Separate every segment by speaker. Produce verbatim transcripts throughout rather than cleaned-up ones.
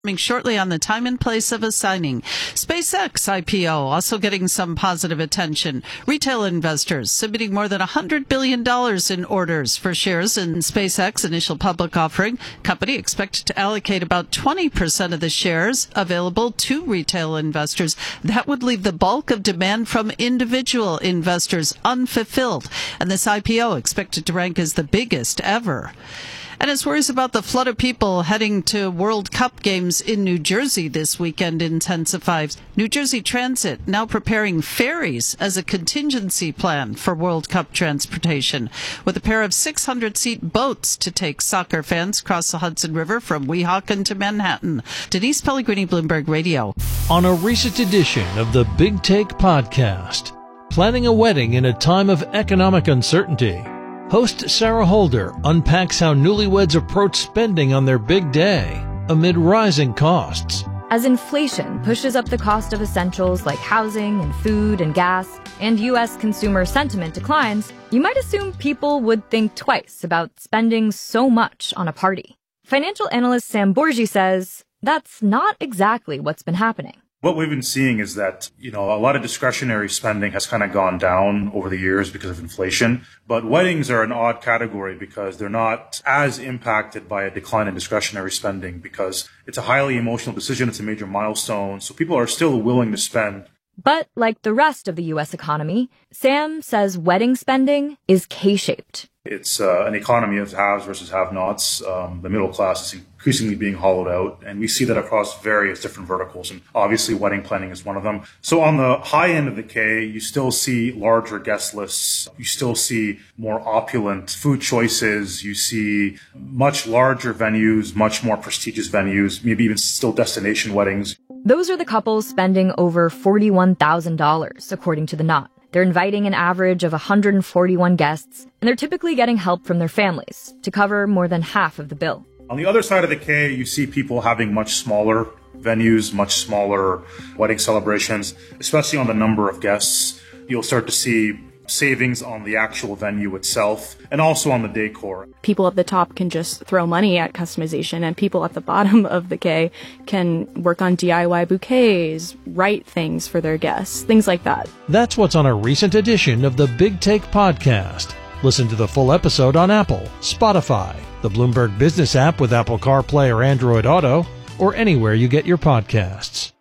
Speaker 1: Shortly on the time and place of a signing. SpaceX I P O also getting some positive attention. Retail investors submitting more than one hundred billion dollars in orders for shares in SpaceX initial public offering. Company expected to allocate about twenty percent of the shares available to retail investors. That would leave the bulk of demand from individual investors unfulfilled. And this I P O expected to rank as the biggest ever. And as worries about the flood of people heading to World Cup games in New Jersey this weekend intensifies, New Jersey Transit now preparing ferries as a contingency plan for World Cup transportation, with a pair of six hundred seat boats to take soccer fans across the Hudson River from Weehawken to Manhattan. Denise Pellegrini, Bloomberg Radio.
Speaker 2: On a recent edition of the Big Take podcast, planning a wedding in a time of economic uncertainty. Host Sarah Holder unpacks how newlyweds approach spending on their big day amid rising costs.
Speaker 3: As inflation pushes up the cost of essentials like housing and food and gas, and U S consumer sentiment declines, you might assume people would think twice about spending so much on a party. Financial analyst Sam Borgi says that's not exactly what's been happening.
Speaker 4: What we've been seeing is that, you know, a lot of discretionary spending has kind of gone down over the years because of inflation. But weddings are an odd category because they're not as impacted by a decline in discretionary spending because it's a highly emotional decision. It's a major milestone. So people are still willing to spend.
Speaker 3: But like the rest of the U S economy, Sam says wedding spending is K-shaped.
Speaker 4: It's uh, an economy of haves versus have-nots. Um, the middle class is increasingly being hollowed out, and we see that across various different verticals, and obviously wedding planning is one of them. So on the high end of the K, you still see larger guest lists. You still see more opulent food choices. You see much larger venues, much more prestigious venues, maybe even still destination weddings.
Speaker 3: Those are the couples spending over forty-one thousand dollars, according to The Knot. They're inviting an average of one hundred forty-one guests, and they're typically getting help from their families to cover more than half of the bill.
Speaker 4: On the other side of the K, you see people having much smaller venues, much smaller wedding celebrations, especially on the number of guests. You'll start to see savings on the actual venue itself and also on the decor.
Speaker 5: People at the top can just throw money at customization, and people at the bottom of the K can work on D I Y bouquets, write things for their guests, things like that.
Speaker 2: That's what's on a recent edition of the Big Take podcast. Listen to the full episode on Apple, Spotify, the Bloomberg Business app with Apple CarPlay or Android Auto, or anywhere you get your podcasts.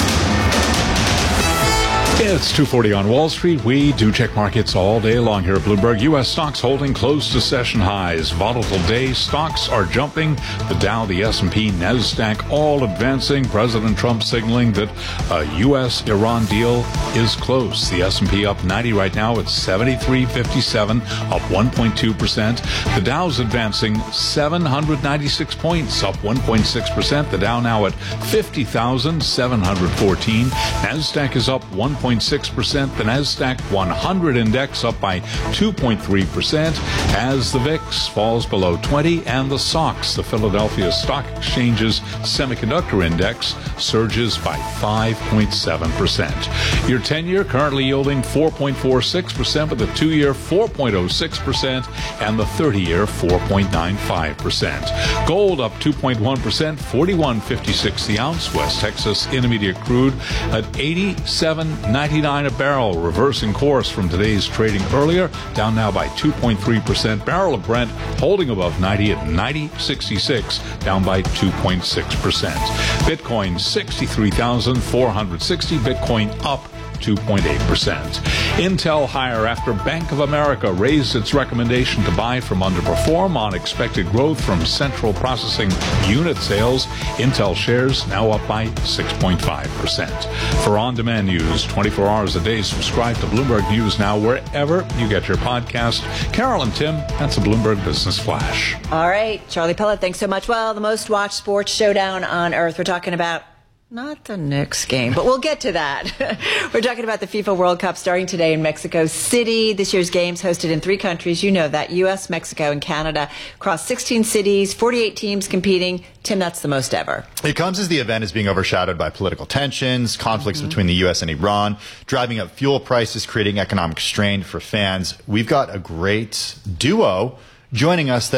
Speaker 6: It's two forty on Wall Street. We do check markets all day long here at Bloomberg. U S stocks holding close to session highs. Volatile day. Stocks are jumping. The Dow, the S and P, NASDAQ all advancing. President Trump signaling that a U S Iran deal is close. The S and P up ninety right now at seventy-three fifty-seven, up one point two percent. The Dow's advancing seven hundred ninety-six points, up one point six percent. The Dow now at fifty thousand seven hundred fourteen. NASDAQ is up one point six percent. The NASDAQ one hundred index up by two point three percent as the V I X falls below twenty, and the S O X, the Philadelphia Stock Exchange's semiconductor index, surges by five point seven percent. Your ten-year currently yielding four point four six percent, with the two-year four point oh six percent and the thirty-year four point nine five percent. Gold up two point one percent, forty-one fifty-six the ounce. West Texas Intermediate crude at eighty-seven ninety-nine a barrel, reversing course from today's trading earlier, down now by two point three percent. Barrel of Brent holding above ninety at ninety sixty-six, down by two point six percent. Bitcoin sixty-three thousand four hundred sixty, Bitcoin up two point eight percent. Intel higher after Bank of America raised its recommendation to buy from underperform on expected growth from central processing unit sales. Intel shares now up by six point five percent. For on-demand news twenty-four hours a day, subscribe to Bloomberg News Now wherever you get your podcast. Carol and Tim, that's a Bloomberg Business Flash.
Speaker 7: All right, Charlie Pellet, thanks so much. Well, the most watched sports showdown on earth. We're talking about not the Knicks game, but we'll get to that. We're talking about the FIFA World Cup starting today in Mexico City. This year's games hosted in three countries. You know that, U S, Mexico, and Canada. Across sixteen cities, forty-eight teams competing. Tim, that's the most ever.
Speaker 8: It comes as the event is being overshadowed by political tensions, conflicts mm-hmm. between the U S and Iran, driving up fuel prices, creating economic strain for fans. We've got a great duo joining us that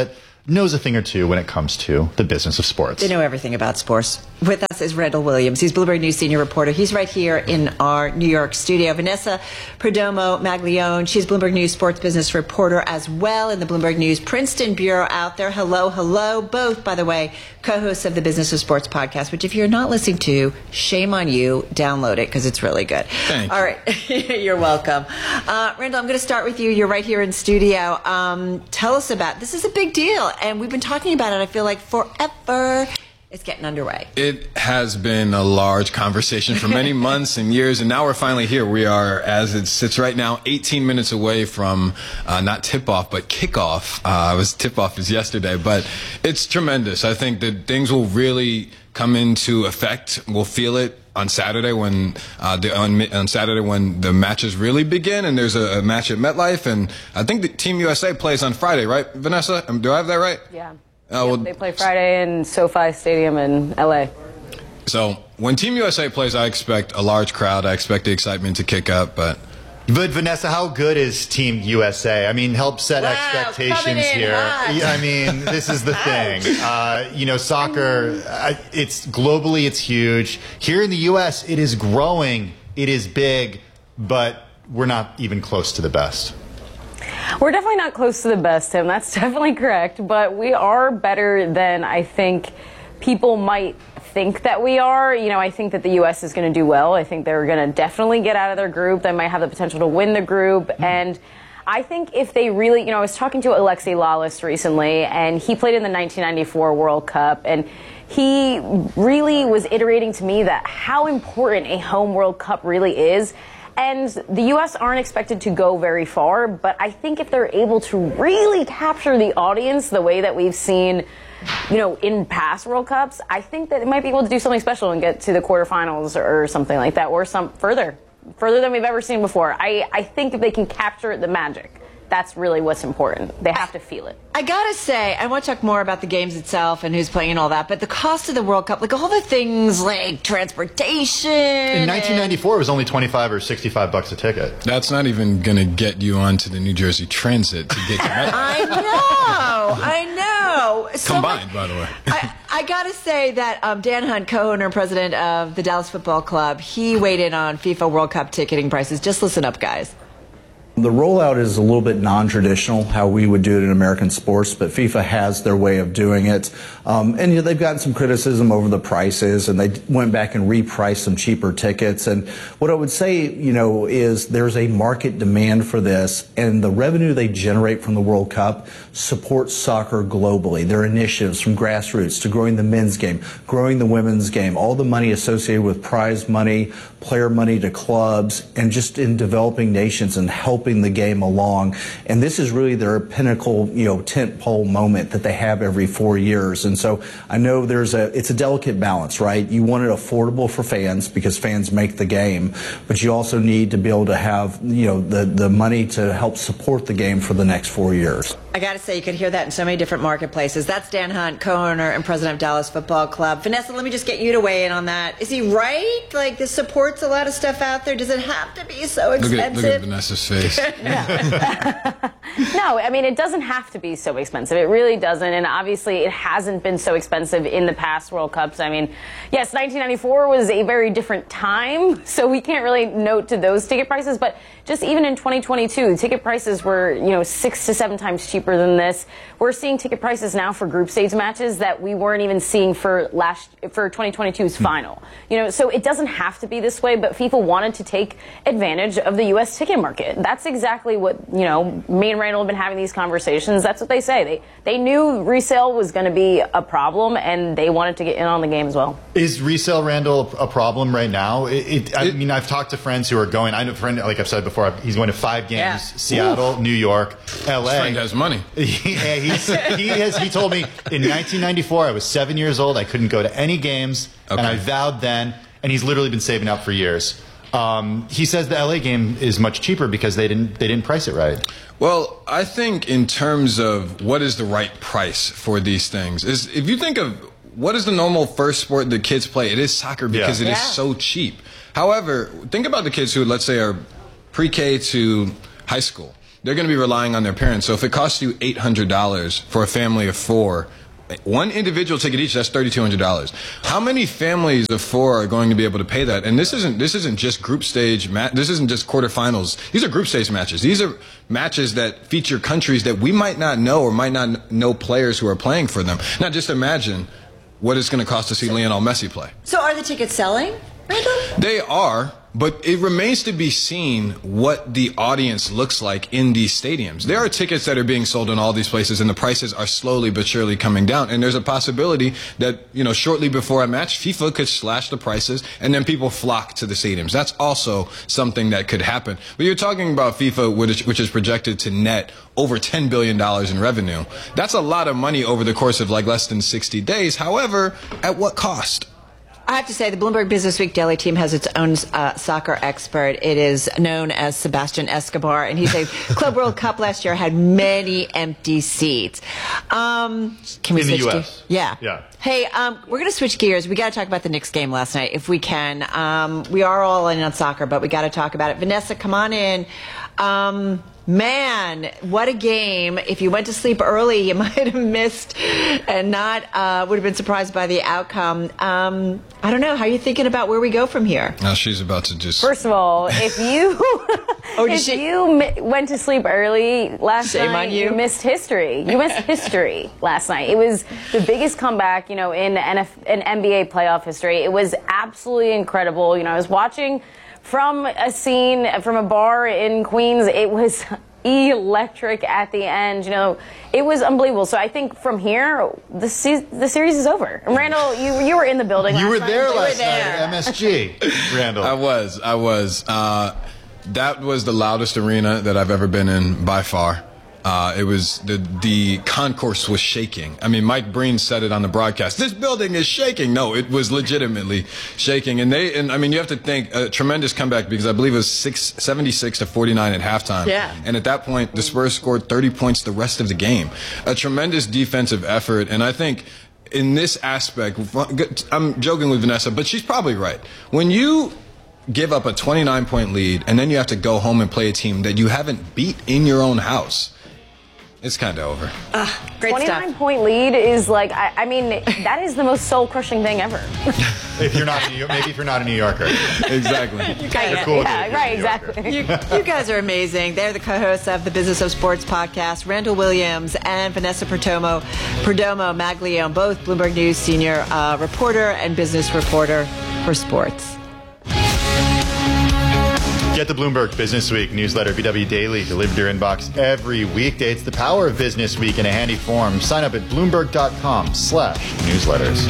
Speaker 8: knows a thing or two when it comes to the business of sports.
Speaker 7: They know everything about sports. With us is Randall Williams. He's Bloomberg News senior reporter. He's right here in our New York studio. Vanessa Perdomo Maglione, she's Bloomberg News sports business reporter as well in the Bloomberg News Princeton Bureau out there. Hello, hello. Both, by the way, co-hosts of the Business of Sports podcast, which if you're not listening to, shame on you. Download it because it's really good.
Speaker 9: Thank
Speaker 7: All right. You're welcome. Uh, Randall, I'm going to start with you. You're right here in studio. Um, tell us about, this is a big deal. And we've been talking about it, I feel like, forever. It's getting underway.
Speaker 9: It has been a large conversation for many months and years, and now we're finally here. We are, as it sits right now, eighteen minutes away from uh, not tip-off, but kickoff. Uh, it was tip-off is yesterday, but it's tremendous. I think that things will really come into effect. We'll feel it on Saturday when uh, the, on, on Saturday when the matches really begin, and there's a, a match at MetLife, and I think the Team U S A plays on Friday, right, Vanessa? Do I have that right?
Speaker 10: Yeah.
Speaker 9: Uh, well,
Speaker 10: yep, they play Friday in SoFi Stadium in L A.
Speaker 9: So when Team U S A plays, I expect a large crowd. I expect the excitement to kick up. But,
Speaker 8: but Vanessa, how good is Team U S A? I mean, help set
Speaker 7: wow,
Speaker 8: expectations here.
Speaker 7: Hot.
Speaker 8: I mean, this is the thing. Uh, you know, soccer, uh, it's globally, it's huge. Here in the U S, it is growing. It is big, but we're not even close to the best.
Speaker 10: We're definitely not close to the best, Tim. That's definitely correct. But we are better than I think people might think that we are. You know, I think that the U S is going to do well. I think they're going to definitely get out of their group. They might have the potential to win the group. Mm-hmm. And I think if they really, you know, I was talking to Alexi Lalas recently, and he played in the nineteen ninety-four World Cup. And he really was iterating to me that how important a home World Cup really is. And the U S aren't expected to go very far, but I think if they're able to really capture the audience the way that we've seen, you know, in past World Cups, I think that they might be able to do something special and get to the quarterfinals or something like that, or some further, further than we've ever seen before. I, I think if they can capture the magic, that's really what's important. They have to feel it.
Speaker 7: I gotta say, I want to talk more about the games itself and who's playing and all that, but the cost of the World Cup, like all the things like transportation.
Speaker 8: In nineteen ninety-four, it was only twenty-five or sixty-five bucks a ticket.
Speaker 9: That's not even going to get you onto the New Jersey Transit to get to Met.
Speaker 7: I know, I know. So
Speaker 9: Combined,
Speaker 7: like,
Speaker 9: by the way.
Speaker 7: I, I gotta say that um, Dan Hunt, co-owner and president of the Dallas Football Club, he weighed in on FIFA World Cup ticketing prices. Just listen up, guys.
Speaker 11: The rollout is a little bit non-traditional, how we would do it in American sports, but FIFA has their way of doing it. Um, and you know, they've gotten some criticism over the prices, and they went back and repriced some cheaper tickets. And what I would say, you know, is there's a market demand for this, and the revenue they generate from the World Cup supports soccer globally. Their initiatives from grassroots to growing the men's game, growing the women's game, all the money associated with prize money, player money to clubs, and just in developing nations and helping the game along. And this is really their pinnacle, you know, tent pole moment that they have every four years. And so I know there's a, it's a delicate balance, right? You want it affordable for fans because fans make the game, but you also need to be able to have, you know, the, the money to help support the game for the next four years.
Speaker 7: I got to say, you could hear that in so many different marketplaces. That's Dan Hunt, co-owner and president of Dallas Football Club. Vanessa, let me just get you to weigh in on that. Is he right? Like, this supports a lot of stuff out there. Does it have to be so expensive?
Speaker 9: Look at, look at Vanessa's face.
Speaker 10: No, I mean, it doesn't have to be so expensive. It really doesn't. And obviously, it hasn't been so expensive in the past World Cups. I mean, yes, nineteen ninety-four was a very different time, so we can't really note to those ticket prices. But just even in twenty twenty-two, ticket prices were, you know, six to seven times cheaper than this. We're seeing ticket prices now for group stage matches that we weren't even seeing for last for twenty twenty-two's final. You know, so it doesn't have to be this way, but FIFA wanted to take advantage of the U S ticket market. That's exactly what, you know, me and Randall have been having these conversations. That's what they say. They they knew resale was going to be a problem, and they wanted to get in on the game as well.
Speaker 8: Is resale, Randall, a problem right now? It, it, I it, mean, I've talked to friends who are going. I know a friend, like I've said before, he's going to five games: yeah. Seattle, Ooh. New York, L A.
Speaker 9: His friend has money.
Speaker 8: Yeah, he's, he has. He told me in nineteen ninety-four, I was seven years old. I couldn't go to any games, okay. and I vowed then. And he's literally been saving up for years. Um, he says the L A game is much cheaper because they didn't they didn't price it right.
Speaker 9: Well, I think in terms of what is the right price for these things is if you think of what is the normal first sport that kids play, it is soccer because yeah. it yeah. is so cheap. However, think about the kids who, let's say, are pre-K to high school. they're going to be relying on their parents. So if it costs you eight hundred dollars for a family of four, one individual ticket each, that's three thousand two hundred dollars. How many families of four are going to be able to pay that? And this isn't this isn't just group stage, ma- this isn't just quarterfinals. These are group stage matches. These are matches that feature countries that we might not know or might not know players who are playing for them. Now, just imagine what it's going to cost to see Lionel Messi play.
Speaker 7: So are the tickets selling, Randall?
Speaker 9: They are. But it remains to be seen what the audience looks like in these stadiums. There are tickets that are being sold in all these places, and the prices are slowly but surely coming down. And there's a possibility that, you know, shortly before a match, FIFA could slash the prices, and then people flock to the stadiums. That's also something that could happen. But you're talking about FIFA, which, which is projected to net over ten billion dollars in revenue. That's a lot of money over the course of like less than sixty days. However, at what cost?
Speaker 7: I have to say, the Bloomberg Business Week Daily team has its own uh, soccer expert. It is known as Sebastian Escobar, and he said Club World Cup last year had many empty seats. Um, can we
Speaker 8: in
Speaker 7: switch
Speaker 8: the U S?
Speaker 7: gears? Yeah.
Speaker 8: Yeah.
Speaker 7: Hey, um, we're going to switch gears. We got to talk about the Knicks game last night, if we can. Um, we are all in on soccer, but we got to talk about it. Vanessa, come on in. Um, Man, what a game. If you went to sleep early, you might have missed and not uh, would have been surprised by the outcome. Um, I don't know. How are you thinking about where we go from here?
Speaker 9: Now she's about to just...
Speaker 10: First of all, if you oh, if she... you mi- went to sleep early last
Speaker 7: Shame
Speaker 10: night,
Speaker 7: on you.
Speaker 10: you missed history. You missed history last night. It was the biggest comeback, you know, in N F- in N B A playoff history. It was absolutely incredible. You know, I was watching... From a scene, from a bar in Queens, it was electric at the end. You know, it was unbelievable. So I think from here, the se- the series is over. And Randall, you you were in the building last
Speaker 8: You were
Speaker 10: night.
Speaker 8: there
Speaker 10: You
Speaker 8: last
Speaker 10: were there.
Speaker 8: night at M S G, Randall.
Speaker 9: I was. I was. Uh, that was the loudest arena that I've ever been in by far. Uh, it was the the concourse was shaking. I mean, Mike Breen said it on the broadcast. This building is shaking. No, it was legitimately shaking. And they and I mean, you have to think a tremendous comeback because I believe it was six, seventy-six to forty-nine at halftime.
Speaker 7: Yeah.
Speaker 9: And at that point, the Spurs scored thirty points the rest of the game. A tremendous defensive effort. And I think in this aspect, I'm joking with Vanessa, but she's probably right. When you give up a twenty-nine point lead and then you have to go home and play a team that you haven't beat in your own house, it's kind of over.
Speaker 7: Uh, great
Speaker 10: twenty-nine
Speaker 7: stuff.
Speaker 10: point lead is like, I, I mean, that is the most soul-crushing thing ever.
Speaker 8: If you're not, a New York, maybe if you're not a New Yorker,
Speaker 9: exactly.
Speaker 7: You guys,
Speaker 8: You're cool
Speaker 10: yeah,
Speaker 8: if you're
Speaker 10: right,
Speaker 8: a New Yorker.
Speaker 10: exactly.
Speaker 7: you, you guys are amazing. They're the co-hosts of the Business of Sports podcast, Randall Williams and Vanessa Perdomo, Perdomo Maglione, both Bloomberg News senior uh, reporter and business reporter for sports.
Speaker 8: Get the Bloomberg Business Week newsletter, B W Daily, delivered to your inbox every weekday. It's the power of Business Week in a handy form. Sign up at bloomberg.com slash newsletters.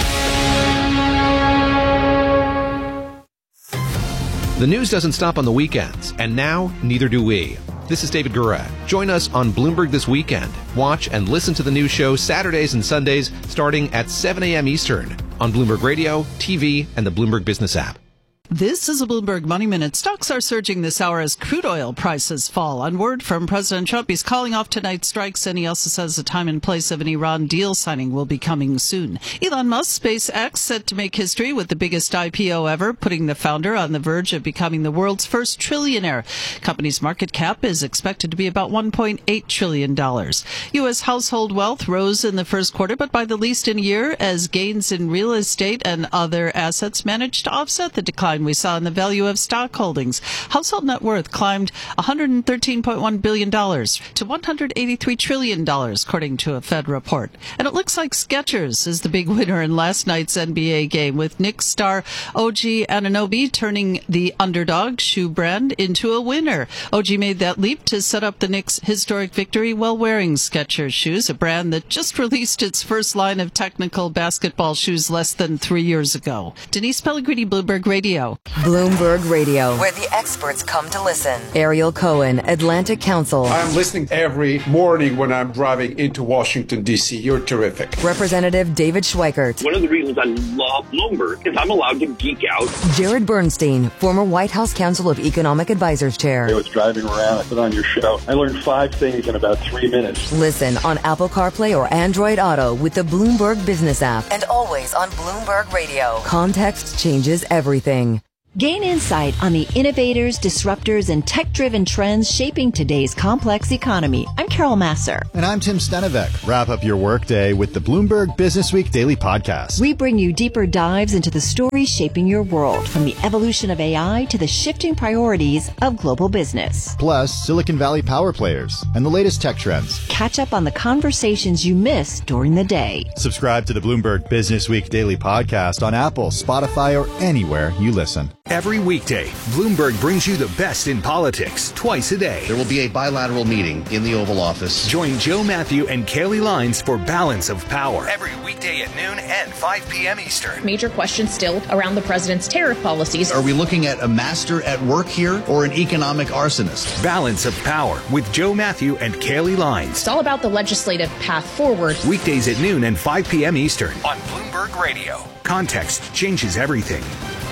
Speaker 12: The news doesn't stop on the weekends, and now neither do we. This is David Gurat. Join us on Bloomberg This Weekend. Watch and listen to the news show Saturdays and Sundays starting at seven a.m. Eastern on Bloomberg Radio, T V, and the Bloomberg Business app.
Speaker 1: This is a Bloomberg Money Minute. Stocks are surging this hour as crude oil prices fall. On word from President Trump, he's calling off tonight's strikes, and he also says the time and place of an Iran deal signing will be coming soon. Elon Musk, SpaceX, set to make history with the biggest I P O ever, putting the founder on the verge of becoming the world's first trillionaire. Company's market cap is expected to be about one point eight trillion dollars. U S household wealth rose in the first quarter, but by the least in a year, as gains in real estate and other assets managed to offset the decline we saw in the value of stock holdings. Household net worth climbed one hundred thirteen point one billion dollars to one hundred eighty-three trillion dollars, according to a Fed report. And it looks like Skechers is the big winner in last night's N B A game, with Knicks star O G Anunoby turning the underdog shoe brand into a winner. O G made that leap to set up the Knicks' historic victory while wearing Skechers shoes, a brand that just released its first line of technical basketball shoes less than three years ago. Denise Pellegrini, Bloomberg Radio.
Speaker 13: Bloomberg Radio, where the experts come to listen. Ariel Cohen, Atlantic Council.
Speaker 14: I'm listening every morning when I'm driving into Washington, D C. You're terrific.
Speaker 13: Representative David Schweikert.
Speaker 15: One of the reasons I love Bloomberg is I'm allowed to geek out.
Speaker 13: Jared Bernstein, former White House Council of Economic Advisors Chair.
Speaker 16: I was driving around, I put on your show. I learned five things in about three minutes.
Speaker 13: Listen on Apple CarPlay or Android Auto with the Bloomberg Business app. And always on Bloomberg Radio. Context changes everything.
Speaker 17: Gain insight on the innovators, disruptors, and tech-driven trends shaping today's complex economy. I'm Carol Masser.
Speaker 18: And I'm Tim Stenevec. Wrap up your workday with the Bloomberg Business Week Daily Podcast.
Speaker 17: We bring you deeper dives into the stories shaping your world, from the evolution of A I to the shifting priorities of global business.
Speaker 18: Plus, Silicon Valley power players and the latest tech trends.
Speaker 17: Catch up on the conversations you missed during the day.
Speaker 18: Subscribe to the Bloomberg Business Week Daily Podcast on Apple, Spotify, or anywhere you listen.
Speaker 19: Every weekday, Bloomberg brings you the best in politics twice a day.
Speaker 20: There will be a bilateral meeting in the Oval Office.
Speaker 19: Join Joe Matthew and Kaylee Lines for Balance of Power. Every weekday at noon and five p.m. Eastern.
Speaker 21: Major questions still around the president's tariff policies.
Speaker 20: Are we looking at a master at work here or an economic arsonist?
Speaker 19: Balance of Power with Joe Matthew and Kaylee Lines.
Speaker 21: It's all about the legislative path forward.
Speaker 19: Weekdays at noon and five p.m. Eastern on Bloomberg Radio. Context changes everything.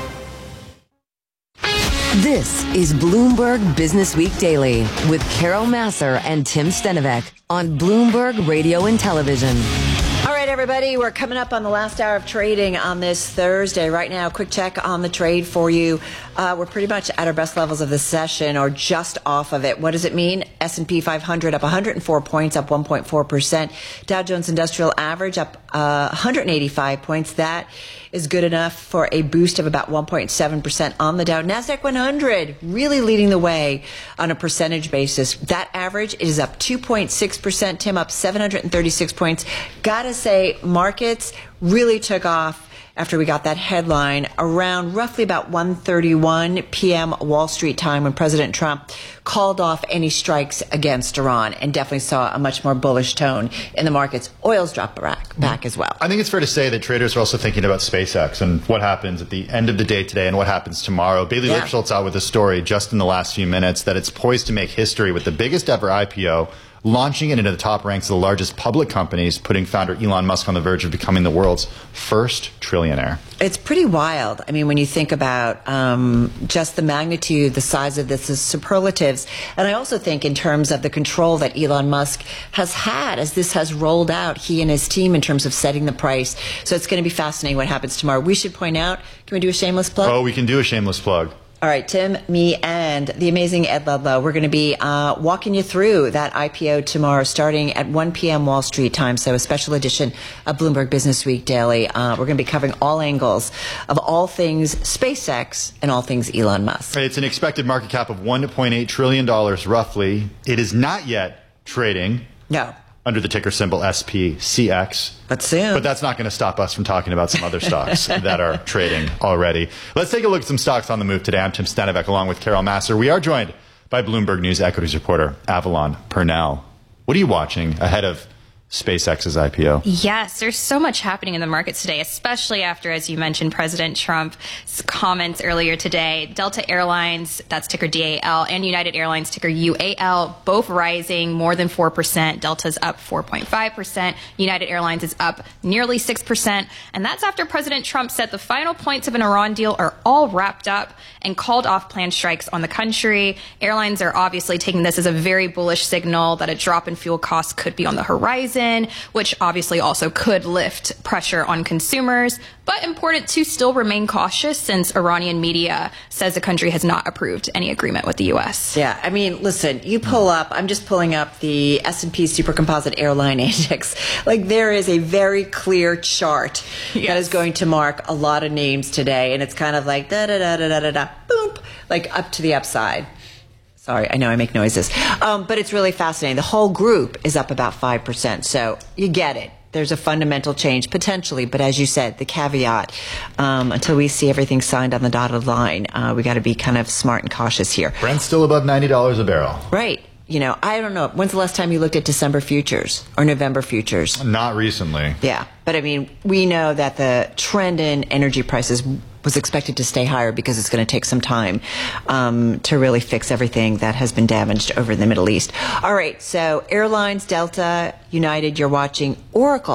Speaker 13: This is Bloomberg Business Week Daily with Carol Masser and Tim Stenevec on Bloomberg Radio and Television.
Speaker 7: All right, everybody, we're coming up on the last hour of trading on this Thursday. Right now, quick check on the trade for you. Uh, we're pretty much at our best levels of the session or just off of it. What does it mean? S and P five hundred up one hundred four points, up one point four percent. Dow Jones Industrial Average up uh, one hundred eighty-five points. That is good enough for a boost of about one point seven percent on the Dow. NASDAQ one hundred really leading the way on a percentage basis. That average is up two point six percent. Tim, up seven hundred thirty-six points. Gotta say, markets really took off after we got that headline around roughly about one thirty-one p.m. Wall Street time when President Trump called off any strikes against Iran and definitely saw a much more bullish tone in the markets. Oil's dropped back, back as well.
Speaker 8: I think it's fair to say that traders are also thinking about SpaceX and what happens at the end of the day today and what happens tomorrow. Bailey
Speaker 7: Yeah.
Speaker 8: Lipschultz out with a story just in the last few minutes that it's poised to make history with the biggest ever I P O, launching it into the top ranks of the largest public companies, putting founder Elon Musk on the verge of becoming the world's first trillionaire.
Speaker 7: It's pretty wild. I mean, when you think about um, just the magnitude, the size of this is superlatives. And I also think in terms of the control that Elon Musk has had as this has rolled out, he and his team, in terms of setting the price. So it's going to be fascinating what happens tomorrow. We should point out, can we do a shameless plug?
Speaker 8: Oh, we can do a shameless plug.
Speaker 7: All right, Tim, me, and the amazing Ed Ludlow. We're going to be uh, walking you through that I P O tomorrow starting at one p.m. Wall Street time. So a special edition of Bloomberg Business Week Daily. Uh, we're going to be covering all angles of all things SpaceX and all things Elon Musk.
Speaker 8: It's an expected market cap of one point eight trillion dollars roughly. It is not yet trading.
Speaker 7: No.
Speaker 8: Under the ticker symbol S P C X.
Speaker 7: But soon.
Speaker 8: But that's not going to stop us from talking about some other stocks that are trading already. Let's take a look at some stocks on the move today. I'm Tim Stenevec along with Carol Masser. We are joined by Bloomberg News equities reporter Avalon Purnell. What are you watching ahead of SpaceX's I P O?
Speaker 22: Yes, there's so much happening in the markets today, especially after, as you mentioned, President Trump's comments earlier today. Delta Airlines, that's ticker D A L, and United Airlines, ticker U A L, both rising more than four percent. Delta's up four point five percent. United Airlines is up nearly six percent. And that's after President Trump said the final points of an Iran deal are all wrapped up and called off planned strikes on the country. Airlines are obviously taking this as a very bullish signal that a drop in fuel costs could be on the horizon, which obviously also could lift pressure on consumers, but important to still remain cautious since Iranian media says the country has not approved any agreement with the U S.
Speaker 7: Yeah, I mean, listen, you pull up, I'm just pulling up the S and P Supercomposite Airline Index. Like, there is a very clear chart yes. that is going to mark a lot of names today, and it's kind of like da-da-da-da-da-da, boom, like up to the upside. Sorry, I know I make noises. Um, but it's really fascinating. The whole group is up about five percent. So you get it. There's a fundamental change potentially. But as you said, the caveat, um, until we see everything signed on the dotted line, uh, we got to be kind of smart and cautious here.
Speaker 8: Brent's still above ninety dollars a barrel.
Speaker 7: Right. You know, I don't know. When's the last time you looked at December futures or November futures?
Speaker 8: Not recently.
Speaker 7: Yeah. But I mean, we know that the trend in energy prices was expected to stay higher because it's going to take some time um, to really fix everything that has been damaged over in the Middle East. All right. So airlines, Delta, United, you're watching. Oracle,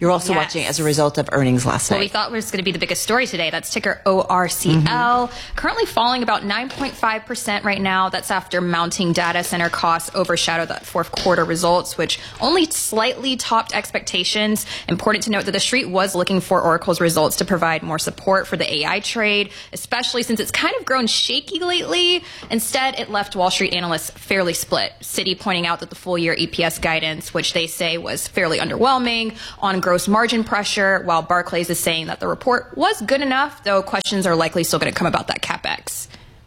Speaker 7: you're also
Speaker 22: Yes.
Speaker 7: watching as a result of earnings last
Speaker 22: Well,
Speaker 7: night.
Speaker 22: we thought was going to be the biggest story today. That's ticker O R C L, mm-hmm. currently falling about nine point five percent right now. That's after mounting data center costs overshadowed that fourth quarter results, which only slightly topped expectations. Important to note that the street was looking for Oracle's results to provide more support for the A I trade, especially since it's kind of grown shaky lately. Instead, it left Wall Street analysts fairly split. Citi pointing out that the full year E P S guidance, which they say was fairly underwhelming on gross margin pressure, while Barclays is saying that the report was good enough, though questions are likely still going to come about that CapEx.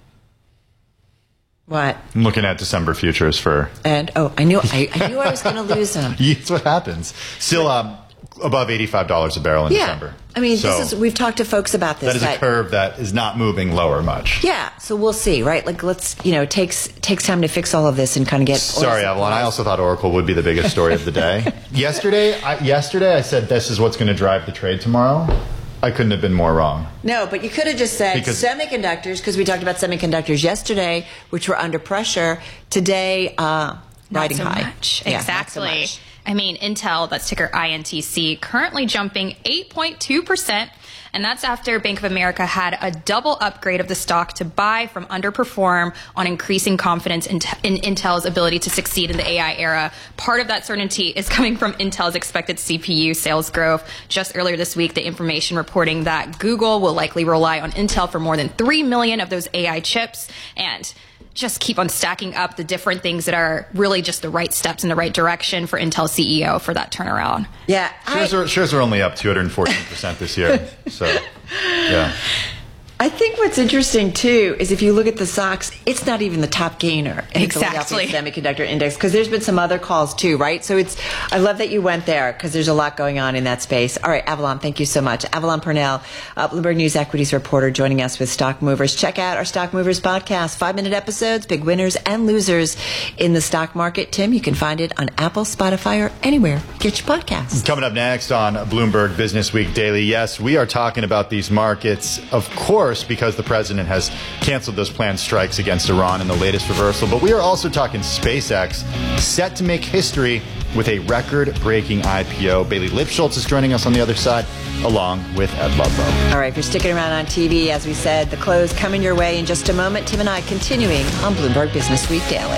Speaker 7: What?
Speaker 8: I'm looking at December futures for...
Speaker 7: And, oh, I knew I, I knew I was going to lose them.
Speaker 8: That's what happens. Still um, above eighty-five dollars a barrel in
Speaker 7: yeah.
Speaker 8: December.
Speaker 7: I mean,
Speaker 8: so
Speaker 7: this is we've talked to folks about this.
Speaker 8: That is a curve that is not moving lower much.
Speaker 7: Yeah, so we'll see, right? Like, let's, you know, it takes, takes time to fix all of this and kind of get...
Speaker 8: Sorry, Avalon. I also thought Oracle would be the biggest story of the day. yesterday, I, yesterday, I said this is what's going to drive the trade tomorrow. I couldn't have been more wrong.
Speaker 7: No, but you could have just said
Speaker 8: Because-
Speaker 7: semiconductors, because we talked about semiconductors yesterday, which were under pressure. Today, uh,
Speaker 22: Not
Speaker 7: riding
Speaker 22: so
Speaker 7: high.
Speaker 22: much.
Speaker 7: Yeah, not
Speaker 22: exactly.
Speaker 7: so much.
Speaker 22: I mean, Intel, that's ticker I N T C, currently jumping eight point two percent. And that's after Bank of America had a double upgrade of the stock to buy from underperform on increasing confidence in, in Intel's ability to succeed in the A I era. Part of that certainty is coming from Intel's expected C P U sales growth. Just earlier this week, the information reporting that Google will likely rely on Intel for more than three million of those A I chips. And just keep on stacking up the different things that are really just the right steps in the right direction for Intel C E O for that turnaround.
Speaker 7: Yeah.
Speaker 8: Shares,
Speaker 7: I,
Speaker 8: are, shares are only up two hundred fourteen percent this year. So, yeah.
Speaker 7: I think what's interesting, too, is if you look at the stocks, it's not even the top gainer in
Speaker 22: Exactly.
Speaker 7: the Philadelphia Semiconductor Index, because there's been some other calls, too, right? So it's, I love that you went there, because there's a lot going on in that space. All right, Avalon, thank you so much. Avalon Purnell, uh, Bloomberg News equities reporter, joining us with Stock Movers. Check out our Stock Movers podcast, five-minute episodes, big winners and losers in the stock market. Tim, you can find it on Apple, Spotify, or anywhere. Get your podcasts.
Speaker 8: Coming up next on Bloomberg Business Week Daily, yes, we are talking about these markets, of course, because the president has canceled those planned strikes against Iran in the latest reversal. But we are also talking SpaceX, set to make history with a record-breaking I P O. Bailey Lipschultz is joining us on the other side, along with Ed Ludlow.
Speaker 7: All right, if you're sticking around on T V, as we said, the close coming your way in just a moment. Tim and I continuing on Bloomberg Business Week Daily.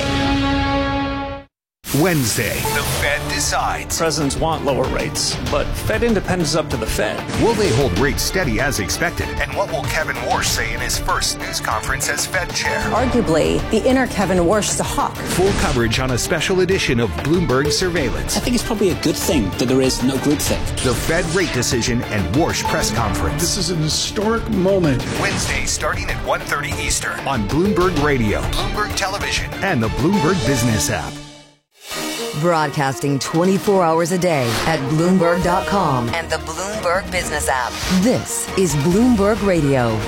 Speaker 19: Wednesday, the Fed decides.
Speaker 3: Presidents want lower rates, but Fed independence is up to the Fed.
Speaker 19: Will they hold rates steady as expected? And what will Kevin Warsh say in his first news conference as Fed chair?
Speaker 4: Arguably, the inner Kevin Warsh is a hawk.
Speaker 19: Full coverage on a special edition of Bloomberg Surveillance.
Speaker 23: I think it's probably a good thing that there is no groupthink.
Speaker 19: The Fed rate decision and Warsh press conference.
Speaker 14: This is an historic moment.
Speaker 19: Wednesday, starting at one thirty Eastern on Bloomberg Radio, Bloomberg Television, and the Bloomberg Business app.
Speaker 13: Broadcasting twenty-four hours a day at Bloomberg dot com and the Bloomberg Business app. This is Bloomberg Radio.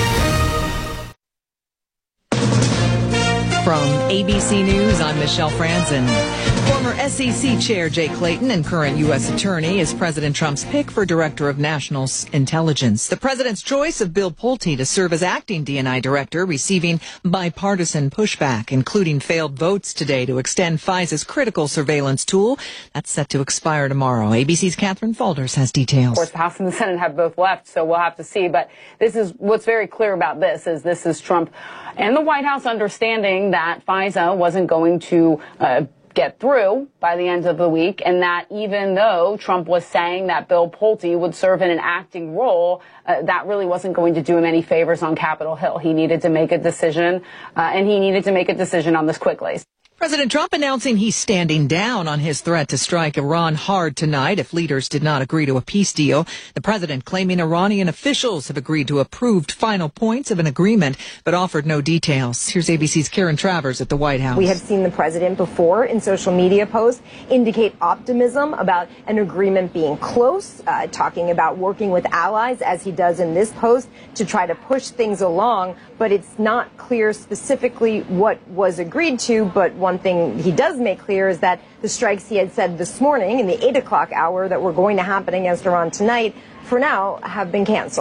Speaker 24: From A B C News, I'm Michelle Franzen. Former S E C Chair Jay Clayton and current U S Attorney is President Trump's pick for Director of National Intelligence. The president's choice of Bill Pulte to serve as acting D and I director receiving bipartisan pushback, including failed votes today to extend FISA's critical surveillance tool. That's set to expire tomorrow. A B C's Catherine Faulders has details.
Speaker 10: Of course, the House and the Senate have both left, so we'll have to see. But this is what's very clear about this is this is Trump and the White House understanding that FISA wasn't going to uh, get through by the end of the week, and that even though Trump was saying that Bill Pulte would serve in an acting role, uh, that really wasn't going to do him any favors on Capitol Hill. He needed to make a decision, uh, and he needed to make a decision on this quickly.
Speaker 24: President Trump announcing he's standing down on his threat to strike Iran hard tonight if leaders did not agree to a peace deal. The president claiming Iranian officials have agreed to approved final points of an agreement, but offered no details. Here's A B C's Karen Travers at the White House.
Speaker 25: We have seen the president before in social media posts indicate optimism about an agreement being close, uh, talking about working with allies, as he does in this post, to try to push things along. But it's not clear specifically what was agreed to, but one thing he does make clear is that the strikes he had said this morning in the eight o'clock hour that were going to happen against Iran tonight, for now, have been canceled.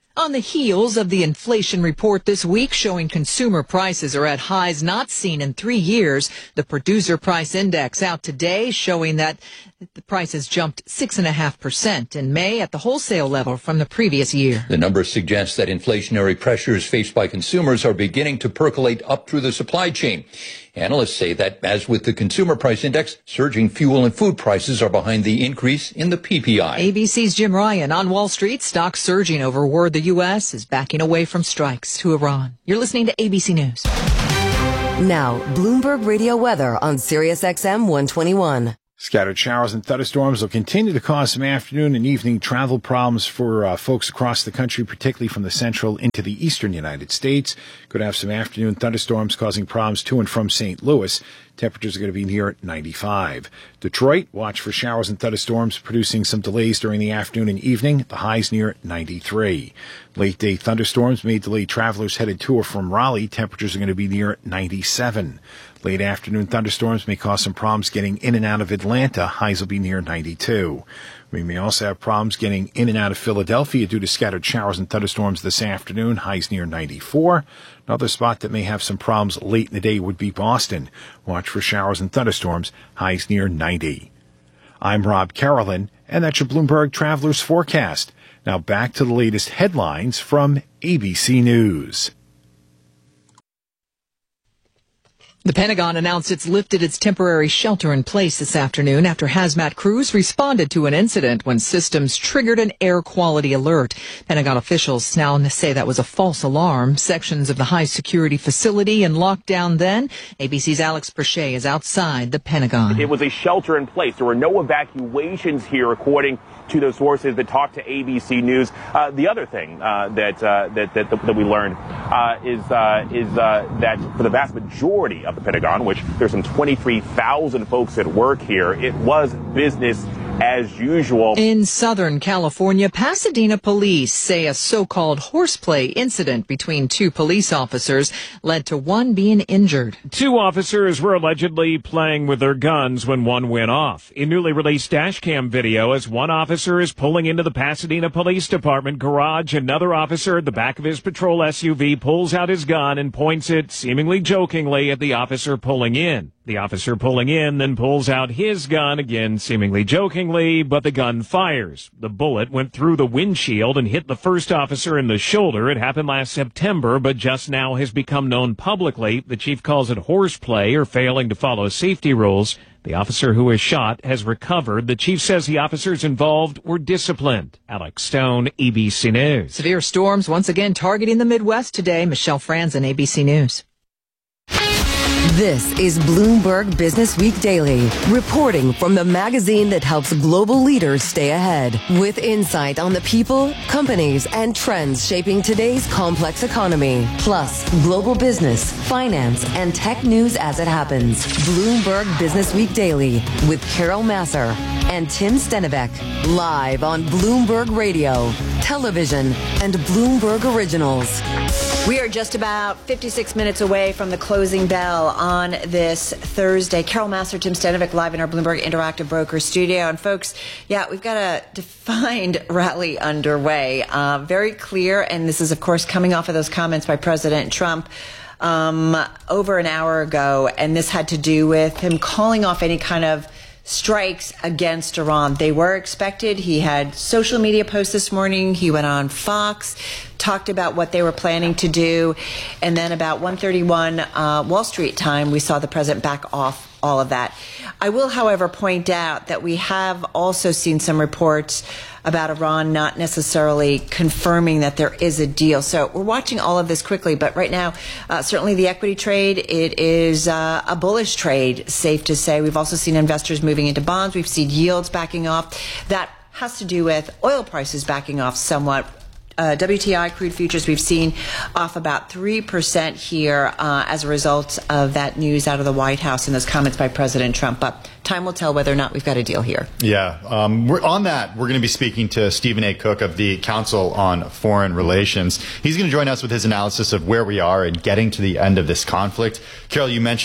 Speaker 24: On the heels of the inflation report this week showing consumer prices are at highs not seen in three years, the Producer Price Index out today showing that the prices jumped six point five percent in May at the wholesale level from the previous year.
Speaker 2: The numbers suggest that inflationary pressures faced by consumers are beginning to percolate up through the supply chain. Analysts say that, as with the Consumer Price Index, surging fuel and food prices are behind the increase in the P P I.
Speaker 24: A B C's Jim Ryan on Wall Street, stocks surging over word the U S is backing away from strikes to Iran. You're listening to A B C News.
Speaker 13: Now, Bloomberg Radio weather on Sirius X M one twenty-one.
Speaker 5: Scattered showers and thunderstorms will continue to cause some afternoon and evening travel problems for uh, folks across the country, particularly from the central into the eastern United States. Could have some afternoon thunderstorms causing problems to and from Saint Louis. Temperatures are going to be near ninety-five. Detroit, watch for showers and thunderstorms, producing some delays during the afternoon and evening. The highs near ninety-three. Late day thunderstorms may delay travelers headed to or from Raleigh. Temperatures are going to be near ninety-seven. Late afternoon thunderstorms may cause some problems getting in and out of Atlanta. Highs will be near ninety-two. We may also have problems getting in and out of Philadelphia due to scattered showers and thunderstorms this afternoon. Highs near ninety-four. Another spot that may have some problems late in the day would be Boston. Watch for showers and thunderstorms. Highs near ninety. I'm Rob Carolyn, and that's your Bloomberg Travelers Forecast. Now back to the latest headlines from A B C News.
Speaker 24: The Pentagon announced it's lifted its temporary shelter-in-place this afternoon after hazmat crews responded to an incident when systems triggered an air quality alert. Pentagon officials now say that was a false alarm. Sections of the high-security facility in lockdown then. A B C's Alex Perche is outside the Pentagon.
Speaker 6: It was a shelter-in-place. There were no evacuations here, according to those sources that talked to A B C News. Uh, the other thing uh, that, uh, that that that we learned uh, is uh, is uh, that for the vast majority of the Pentagon, which there's some twenty-three thousand folks that work here, it was business as usual.
Speaker 24: In Southern California, Pasadena police say a so-called horseplay incident between two police officers led to one being injured.
Speaker 9: Two officers were allegedly playing with their guns when one went off. In newly released dashcam video, as one officer is pulling into the Pasadena Police Department garage, another officer at the back of his patrol S U V pulls out his gun and points it, seemingly jokingly, at the officer pulling in. The officer pulling in then pulls out his gun, again seemingly jokingly, but the gun fires. The bullet went through the windshield and hit the first officer in the shoulder. It happened last September, but just now has become known publicly. The chief calls it horseplay or failing to follow safety rules. The officer who was shot has recovered. The chief says the officers involved were disciplined. Alex Stone, A B C News.
Speaker 24: Severe storms once again targeting the Midwest today. Michelle Franzen, A B C News.
Speaker 13: This is Bloomberg Business Week Daily, reporting from the magazine that helps global leaders stay ahead, with insight on the people, companies, and trends shaping today's complex economy, plus global business, finance, and tech news as it happens. Bloomberg Business Week Daily with Carol Masser and Tim Stenivek, live on Bloomberg Radio, television, and Bloomberg Originals.
Speaker 7: We are just about fifty-six minutes away from the closing bell on this Thursday. Carol Masser, Tim Stenivek, live in our Bloomberg Interactive Broker studio. And folks, yeah, we've got a defined rally underway. Uh, very clear, and this is, of course, coming off of those comments by President Trump um, over an hour ago. And this had to do with him calling off any kind of strikes against Iran. They were expected. He had social media posts this morning. He went on Fox, talked about what they were planning to do. And then about one thirty-one uh, Wall Street time, we saw the president back off all of that. I will, however, point out that we have also seen some reports about Iran not necessarily confirming that there is a deal. So we're watching all of this quickly. But right now, uh, certainly the equity trade, it is uh, a bullish trade, safe to say. We've also seen investors moving into bonds. We've seen yields backing off. That has to do with oil prices backing off somewhat. Uh, W T I crude futures we've seen off about three percent here uh, as a result of that news out of the White House and those comments by President Trump. But time will tell whether or not we've got a deal here.
Speaker 8: Yeah. Um, we're on that. We're going to be speaking to Stephen A. Cook of the Council on Foreign Relations. He's going to join us with his analysis of where we are and getting to the end of this conflict. Carol, you mentioned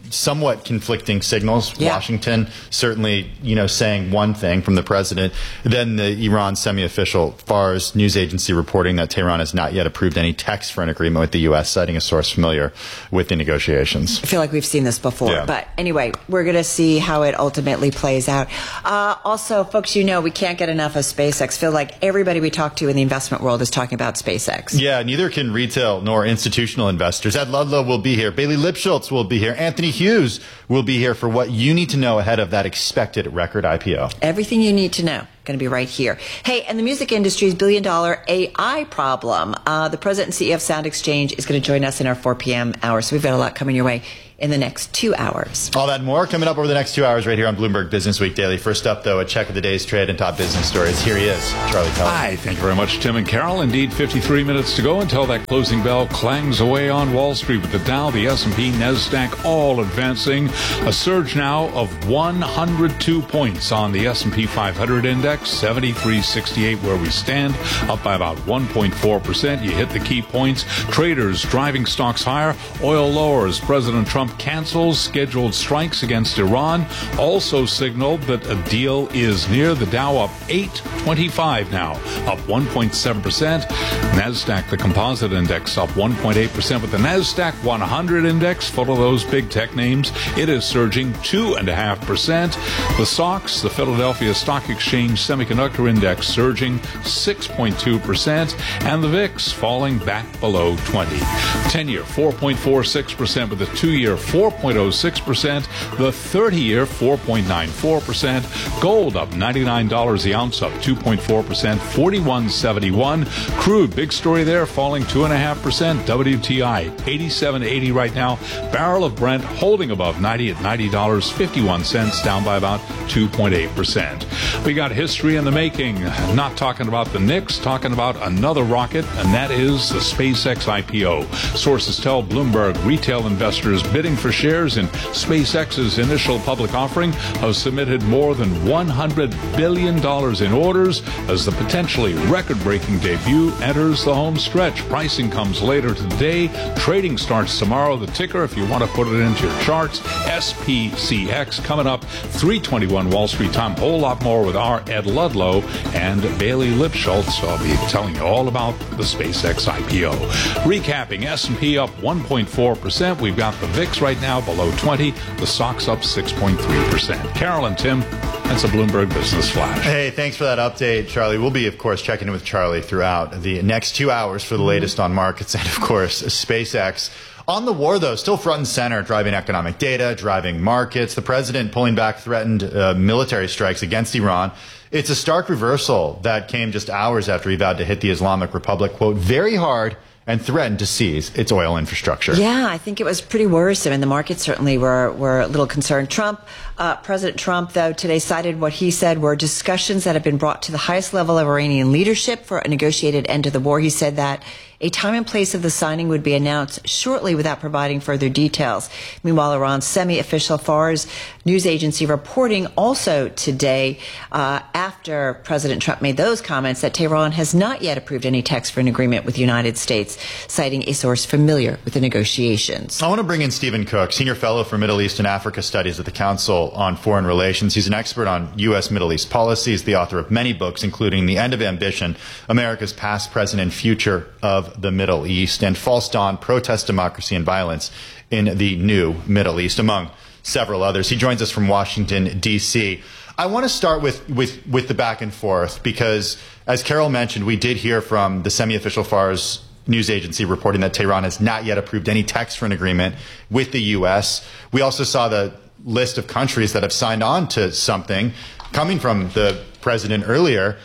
Speaker 8: somewhat conflicting signals.
Speaker 7: Yeah.
Speaker 8: Washington certainly, you know, saying one thing from the president. Then the Iran semi-official Fars news agency reporting that Tehran has not yet approved any text for an agreement with the U S, citing a source familiar with the negotiations.
Speaker 7: I feel like we've seen this before.
Speaker 8: Yeah.
Speaker 7: But anyway, we're going to see how it ultimately plays out. Uh, also, folks, you know, we can't get enough of SpaceX. Feel like everybody we talk to in the investment world is talking about SpaceX.
Speaker 8: Yeah, neither can retail nor institutional investors. Ed Ludlow will be here. Bailey Lipschultz will be here. Anthony Hughes will be here for what you need to know ahead of that expected record I P O.
Speaker 7: Everything you need to know. Going to be right here. Hey, and the music industry's billion dollar A I problem. Uh, the president and C E O of Sound Exchange is going to join us in our four p.m. hour. So we've got a lot coming your way in the next two hours.
Speaker 8: All that and more coming up over the next two hours right here on Bloomberg Business Week Daily. First up, though, a check of the day's trade and top business stories. Here he is, Charlie Keller.
Speaker 1: Hi, thank you very much, Tim and Carol. Indeed, fifty-three minutes to go until that closing bell clangs away on Wall Street with the Dow, the S and P, NASDAQ all advancing. A surge now of one hundred two points on the S and P five hundred index, seventy-three sixty-eight where we stand, up by about one point four percent. You hit the key points. Traders driving stocks higher. Oil lower as President Trump cancels scheduled strikes against Iran. Also signaled that a deal is near. The Dow up eight twenty-five now, up one point seven percent. NASDAQ, the composite index, up one point eight percent. With the NASDAQ one hundred index, full of those big tech names, it is surging two point five percent. The S O X, the Philadelphia Stock Exchange Semiconductor Index, surging six point two percent. And the V I X falling back below twenty. ten-year four point four six percent, with the two-year four point oh six percent. The thirty-year four point nine four percent. Gold up ninety-nine dollars the ounce, up two point four percent, forty-one seventy-one. Crude, big story there, falling two point five percent. W T I eighty-seven eighty right now. Barrel of Brent holding above ninety at ninety dollars and fifty-one cents, down by about two point eight percent. We got history in the making. Not talking about the Knicks, talking about another rocket, and that is the SpaceX I P O. Sources tell Bloomberg retail investors bidding for shares in SpaceX's initial public offering have submitted more than one hundred billion dollars in orders as the potentially record-breaking debut enters the home stretch. Pricing comes later today. Trading starts tomorrow. The ticker, if you want to put it into your charts, S P C X, coming up three twenty-one Wall Street time. Whole lot more with our Ed Ludlow and Bailey Lipschultz. I'll be telling you all about the SpaceX I P O. Recapping, S and P up one point four percent. We've got the V I X right now below twenty. The S O X up six point three percent. Carol and Tim, that's a Bloomberg Business Flash.
Speaker 8: Hey, thanks for that update, Charlie. We'll be, of course, checking in with Charlie throughout the next two hours for the latest on markets and, of course, SpaceX. On the war, though, still front and center, driving economic data, driving markets. The president pulling back threatened uh, military strikes against Iran. It's a stark reversal that came just hours after he vowed to hit the Islamic Republic, quote, very hard, and threatened to seize its oil infrastructure.
Speaker 7: Yeah, I think it was pretty worrisome, and the markets certainly were, were a little concerned. Trump, uh, President Trump, though, today cited what he said were discussions that have been brought to the highest level of Iranian leadership for a negotiated end to the war. He said that a time and place of the signing would be announced shortly without providing further details. Meanwhile, Iran's semi-official Fars news agency reporting also today, uh, after President Trump made those comments, that Tehran has not yet approved any text for an agreement with the United States, citing a source familiar with the negotiations.
Speaker 8: I want to bring in Stephen Cook, Senior Fellow for Middle East and Africa Studies at the Council on Foreign Relations. He's an expert on U S Middle East policy. He's the author of many books, including The End of Ambition, America's Past, Present, and Future of the Middle East, and False Dawn, Protest, Democracy, and Violence in the New Middle East, among several others. He joins us from Washington, D C I want to start with, with, with the back and forth because, as Carol mentioned, we did hear from the semi-official Fars news agency reporting that Tehran has not yet approved any text for an agreement with the U S. We also saw the list of countries that have signed on to something coming from the president earlier.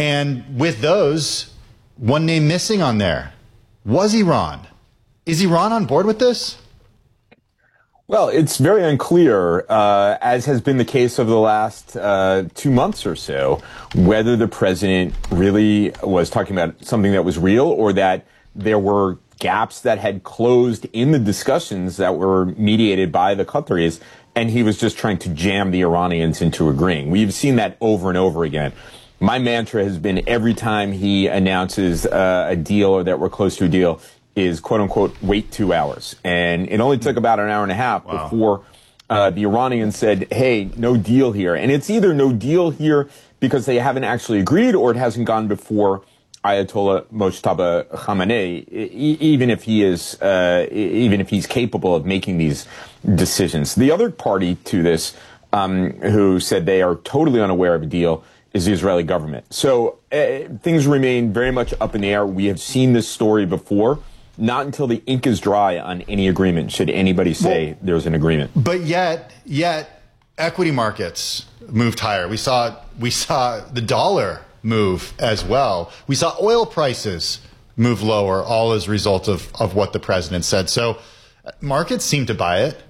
Speaker 8: And with those, one name missing on there was Iran. Is Iran on board with this?
Speaker 11: Well, it's very unclear, uh, as has been the case over the last uh, two months or so, whether the president really was talking about something that was real or that there were gaps that had closed in the discussions that were mediated by the Qataris, and he was just trying to jam the Iranians into agreeing. We've seen that over and over again. My mantra has been every time he announces uh, a deal or that we're close to a deal, is, quote unquote, wait two hours. And it only took about an hour and a half wow. before uh, the Iranians said, hey, no deal here. And it's either no deal here because they haven't actually agreed, or it hasn't gone before Ayatollah Mojtaba Khamenei, e- even if he is, uh, even if he's capable of making these decisions. The other party to this, um, who said they are totally unaware of a deal, is the Israeli government. So uh, things remain very much up in the air. We have seen this story before. Not until the ink is dry on any agreement should anybody say well, there's an agreement.
Speaker 8: But yet, yet, equity markets moved higher. We saw, we saw the dollar move as well. We saw oil prices move lower, all as a result of, of what the president said. So markets seem to buy it.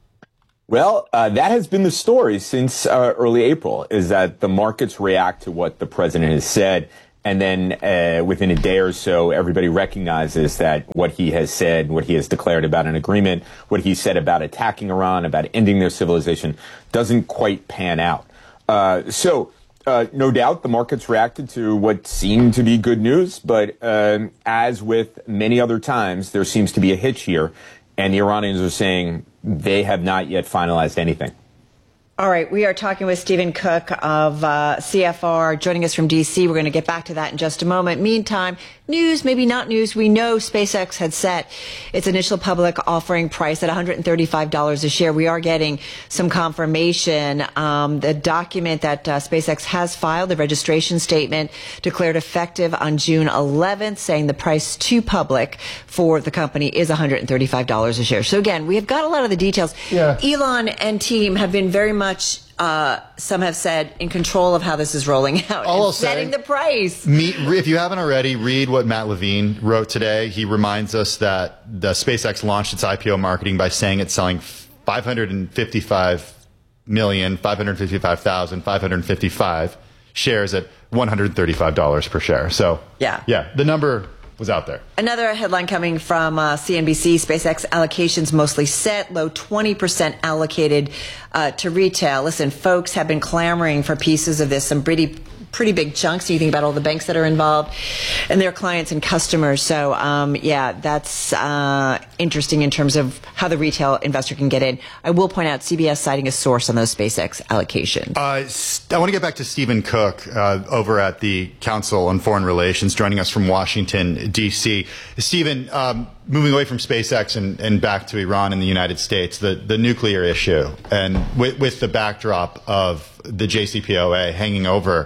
Speaker 11: Well, uh, that has been the story since uh, early April, is that the markets react to what the president has said. And then uh, within a day or so, everybody recognizes that what he has said, what he has declared about an agreement, what he said about attacking Iran, about ending their civilization, doesn't quite pan out. Uh, so uh, no doubt the markets reacted to what seemed to be good news. But um, as with many other times, there seems to be a hitch here. And the Iranians are saying they have not yet finalized anything.
Speaker 7: All right, we are talking with Stephen Cook of uh, C F R, joining us from D C. We're going to get back to that in just a moment. Meantime, news, maybe not news. We know SpaceX had set its initial public offering price at one hundred thirty-five dollars a share. We are getting some confirmation. Um, the document that uh, SpaceX has filed, the registration statement, declared effective on June eleventh, saying the price to public for the company is one hundred thirty-five dollars a share. So again, we have got a lot of the details. Yeah. Elon and team have been very much much, uh, some have said, in control of how this is rolling out
Speaker 8: All
Speaker 7: and setting
Speaker 8: say,
Speaker 7: the price.
Speaker 8: Meet, if you haven't already, read what Matt Levine wrote today. He reminds us that the SpaceX launched its I P O marketing by saying it's selling five hundred fifty-five million, five hundred fifty-five thousand, five hundred fifty-five shares at one hundred thirty-five dollars per share. So,
Speaker 7: yeah,
Speaker 8: yeah, the number was out there.
Speaker 7: Another headline coming from uh, C N B C, SpaceX allocations mostly set, low twenty percent allocated uh, to retail. Listen, folks have been clamoring for pieces of this, some pretty pretty big chunks. You think about all the banks that are involved and their clients and customers. So, um, yeah, that's uh, interesting in terms of how the retail investor can get in. I will point out C B S citing a source on those SpaceX allocations.
Speaker 8: Uh, I want to get back to Stephen Cook uh, over at the Council on Foreign Relations, joining us from Washington, D C. Stephen, um, moving away from SpaceX and, and back to Iran and the United States, the, the nuclear issue, and with, with the backdrop of the J C P O A hanging over,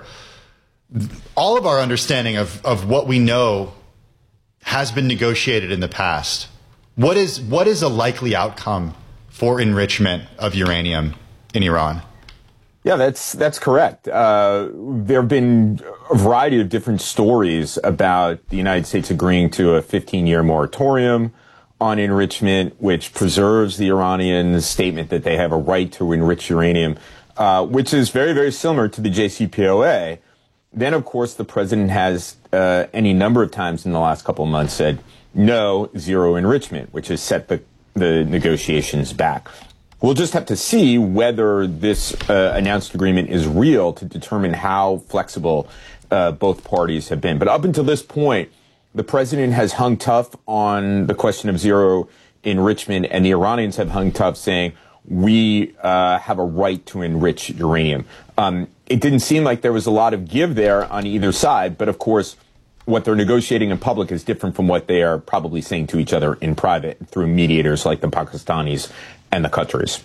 Speaker 8: all of our understanding of, of what we know has been negotiated in the past. What is what is a likely outcome for enrichment of uranium in Iran?
Speaker 11: Yeah, that's that's correct. Uh, there have been a variety of different stories about the United States agreeing to a fifteen-year moratorium on enrichment, which preserves the Iranian statement that they have a right to enrich uranium, uh, which is very, very similar to the J C P O A. Then, of course, the president has uh, any number of times in the last couple of months said no, zero enrichment, which has set the, the negotiations back. We'll just have to see whether this uh, announced agreement is real to determine how flexible uh, both parties have been. But up until this point, the president has hung tough on the question of zero enrichment, and the Iranians have hung tough, saying we uh, have a right to enrich uranium. Um, it didn't seem like there was a lot of give there on either side, but of course, what they're negotiating in public is different from what they are probably saying to each other in private through mediators like the Pakistanis and the Qataris.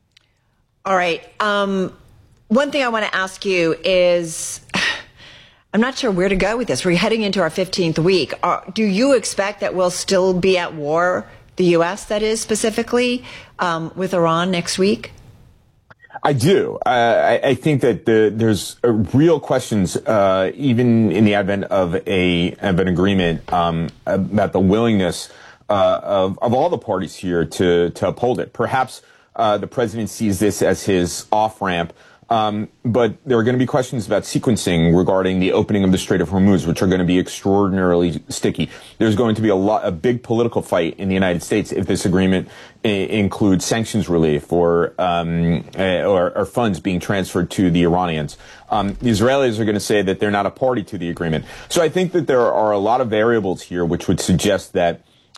Speaker 7: All right. Um, one thing I want to ask you is, I'm not sure where to go with this. We're heading into our fifteenth week. Are, do you expect that we'll still be at war, the U S that is specifically, um, with Iran next week?
Speaker 11: I do. Uh, I, I think that the, there's uh, real questions, uh, even in the advent of a of an agreement, um, about the willingness uh, of of all the parties here to to uphold it. Perhaps uh, the president sees this as his off ramp. Um, but there are going to be questions about sequencing regarding the opening of the Strait of Hormuz, which are going to be extraordinarily sticky. There's going to be a lot, a big political fight in the United States if this agreement I- includes sanctions relief or, um, uh, or, or funds being transferred to the Iranians. Um, the Israelis are going to say that they're not a party to the agreement. So I think that there are a lot of variables here which would suggest that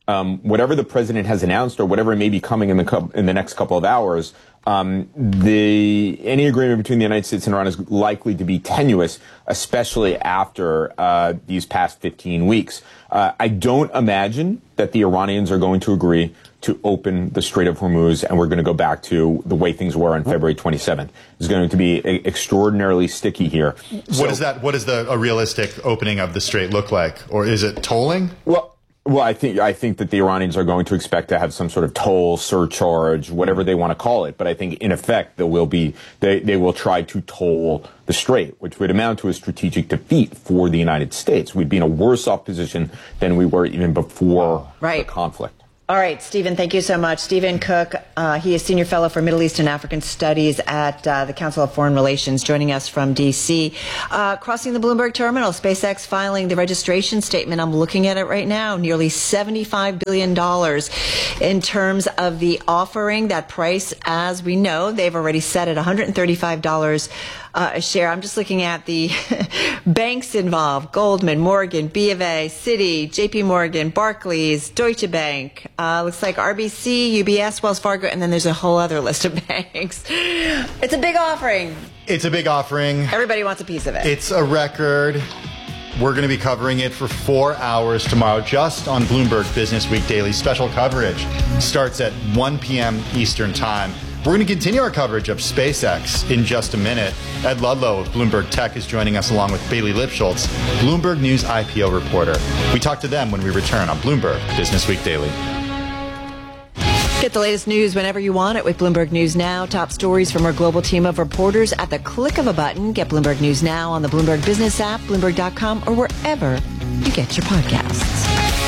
Speaker 11: um, whatever the president has announced or whatever may be coming in the co- in the next couple of hours, um, the any agreement between the United States and Iran is likely to be tenuous, especially after uh, these past fifteen weeks. Uh, I don't imagine that the Iranians are going to agree to open the Strait of Hormuz, and we're going to go back to the way things were on February twenty-seventh. It's going to be a- extraordinarily sticky here.
Speaker 8: What
Speaker 11: So-
Speaker 8: is that? What does the a realistic opening of the strait look like, or is it tolling?
Speaker 11: Well. Well, I think I think that the Iranians are going to expect to have some sort of toll, surcharge, whatever they want to call it. But I think, in effect, there will be they, they will try to toll the strait, which would amount to a strategic defeat for the United States. We'd be in a worse off position than we were even before
Speaker 7: Right.
Speaker 11: the conflict.
Speaker 7: All right, Stephen, thank you so much. Stephen Cook, uh, he is Senior Fellow for Middle East and African Studies at uh, the Council of Foreign Relations, joining us from D C. Uh, crossing the Bloomberg terminal, SpaceX filing the registration statement. I'm looking at it right now, nearly seventy-five billion dollars in terms of the offering. That price, as we know, they've already set at one hundred thirty-five dollars Uh, a share. I'm just looking at the banks involved: Goldman, Morgan, B of A, Citi, J P Morgan, Barclays, Deutsche Bank. Uh, looks like R B C, U B S, Wells Fargo, and then there's a whole other list of banks. It's a big offering.
Speaker 8: It's a big offering.
Speaker 7: Everybody wants a piece of it.
Speaker 8: It's a record. We're going to be covering it for four hours tomorrow, just on Bloomberg Business Week Daily. Special coverage starts at one p.m. Eastern Time. We're going to continue our coverage of SpaceX in just a minute. Ed Ludlow of Bloomberg Tech is joining us, along with Bailey Lipschultz, Bloomberg News I P O reporter. We talk to them when we return on Bloomberg Business Week Daily.
Speaker 7: Get the latest news whenever you want it with Bloomberg News Now. Top stories from our global team of reporters at the click of a button. Get Bloomberg News Now on the Bloomberg Business app, Bloomberg dot com, or wherever you get your podcasts.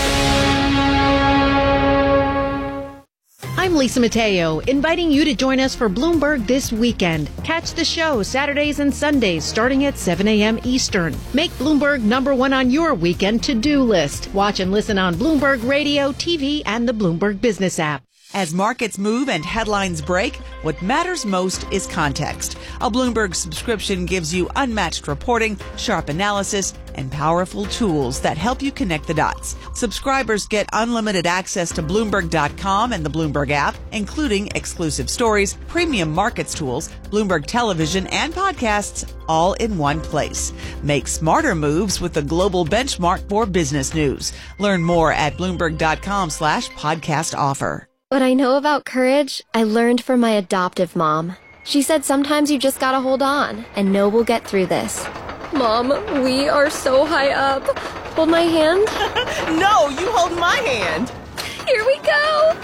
Speaker 12: I'm Lisa Mateo, inviting you to join us for Bloomberg This Weekend. Catch the show Saturdays and Sundays starting at seven a.m. Eastern. Make Bloomberg number one on your weekend to-do list. Watch and listen on Bloomberg Radio, T V, and the Bloomberg Business app.
Speaker 15: As markets move and headlines break, what matters most is context. A Bloomberg subscription gives you unmatched reporting, sharp analysis, and powerful tools that help you connect the dots. Subscribers get unlimited access to Bloomberg dot com and the Bloomberg app, including exclusive stories, premium markets tools, Bloomberg television, and podcasts, all in one place. Make smarter moves with the global benchmark for business news. Learn more at Bloomberg dot com slash podcast offer.
Speaker 16: What I know about courage, I learned from my adoptive mom. She said sometimes you just gotta hold on and know we'll get through this. Mom, we are so high up. Hold my hand.
Speaker 17: No, you hold my hand.
Speaker 16: Here we go.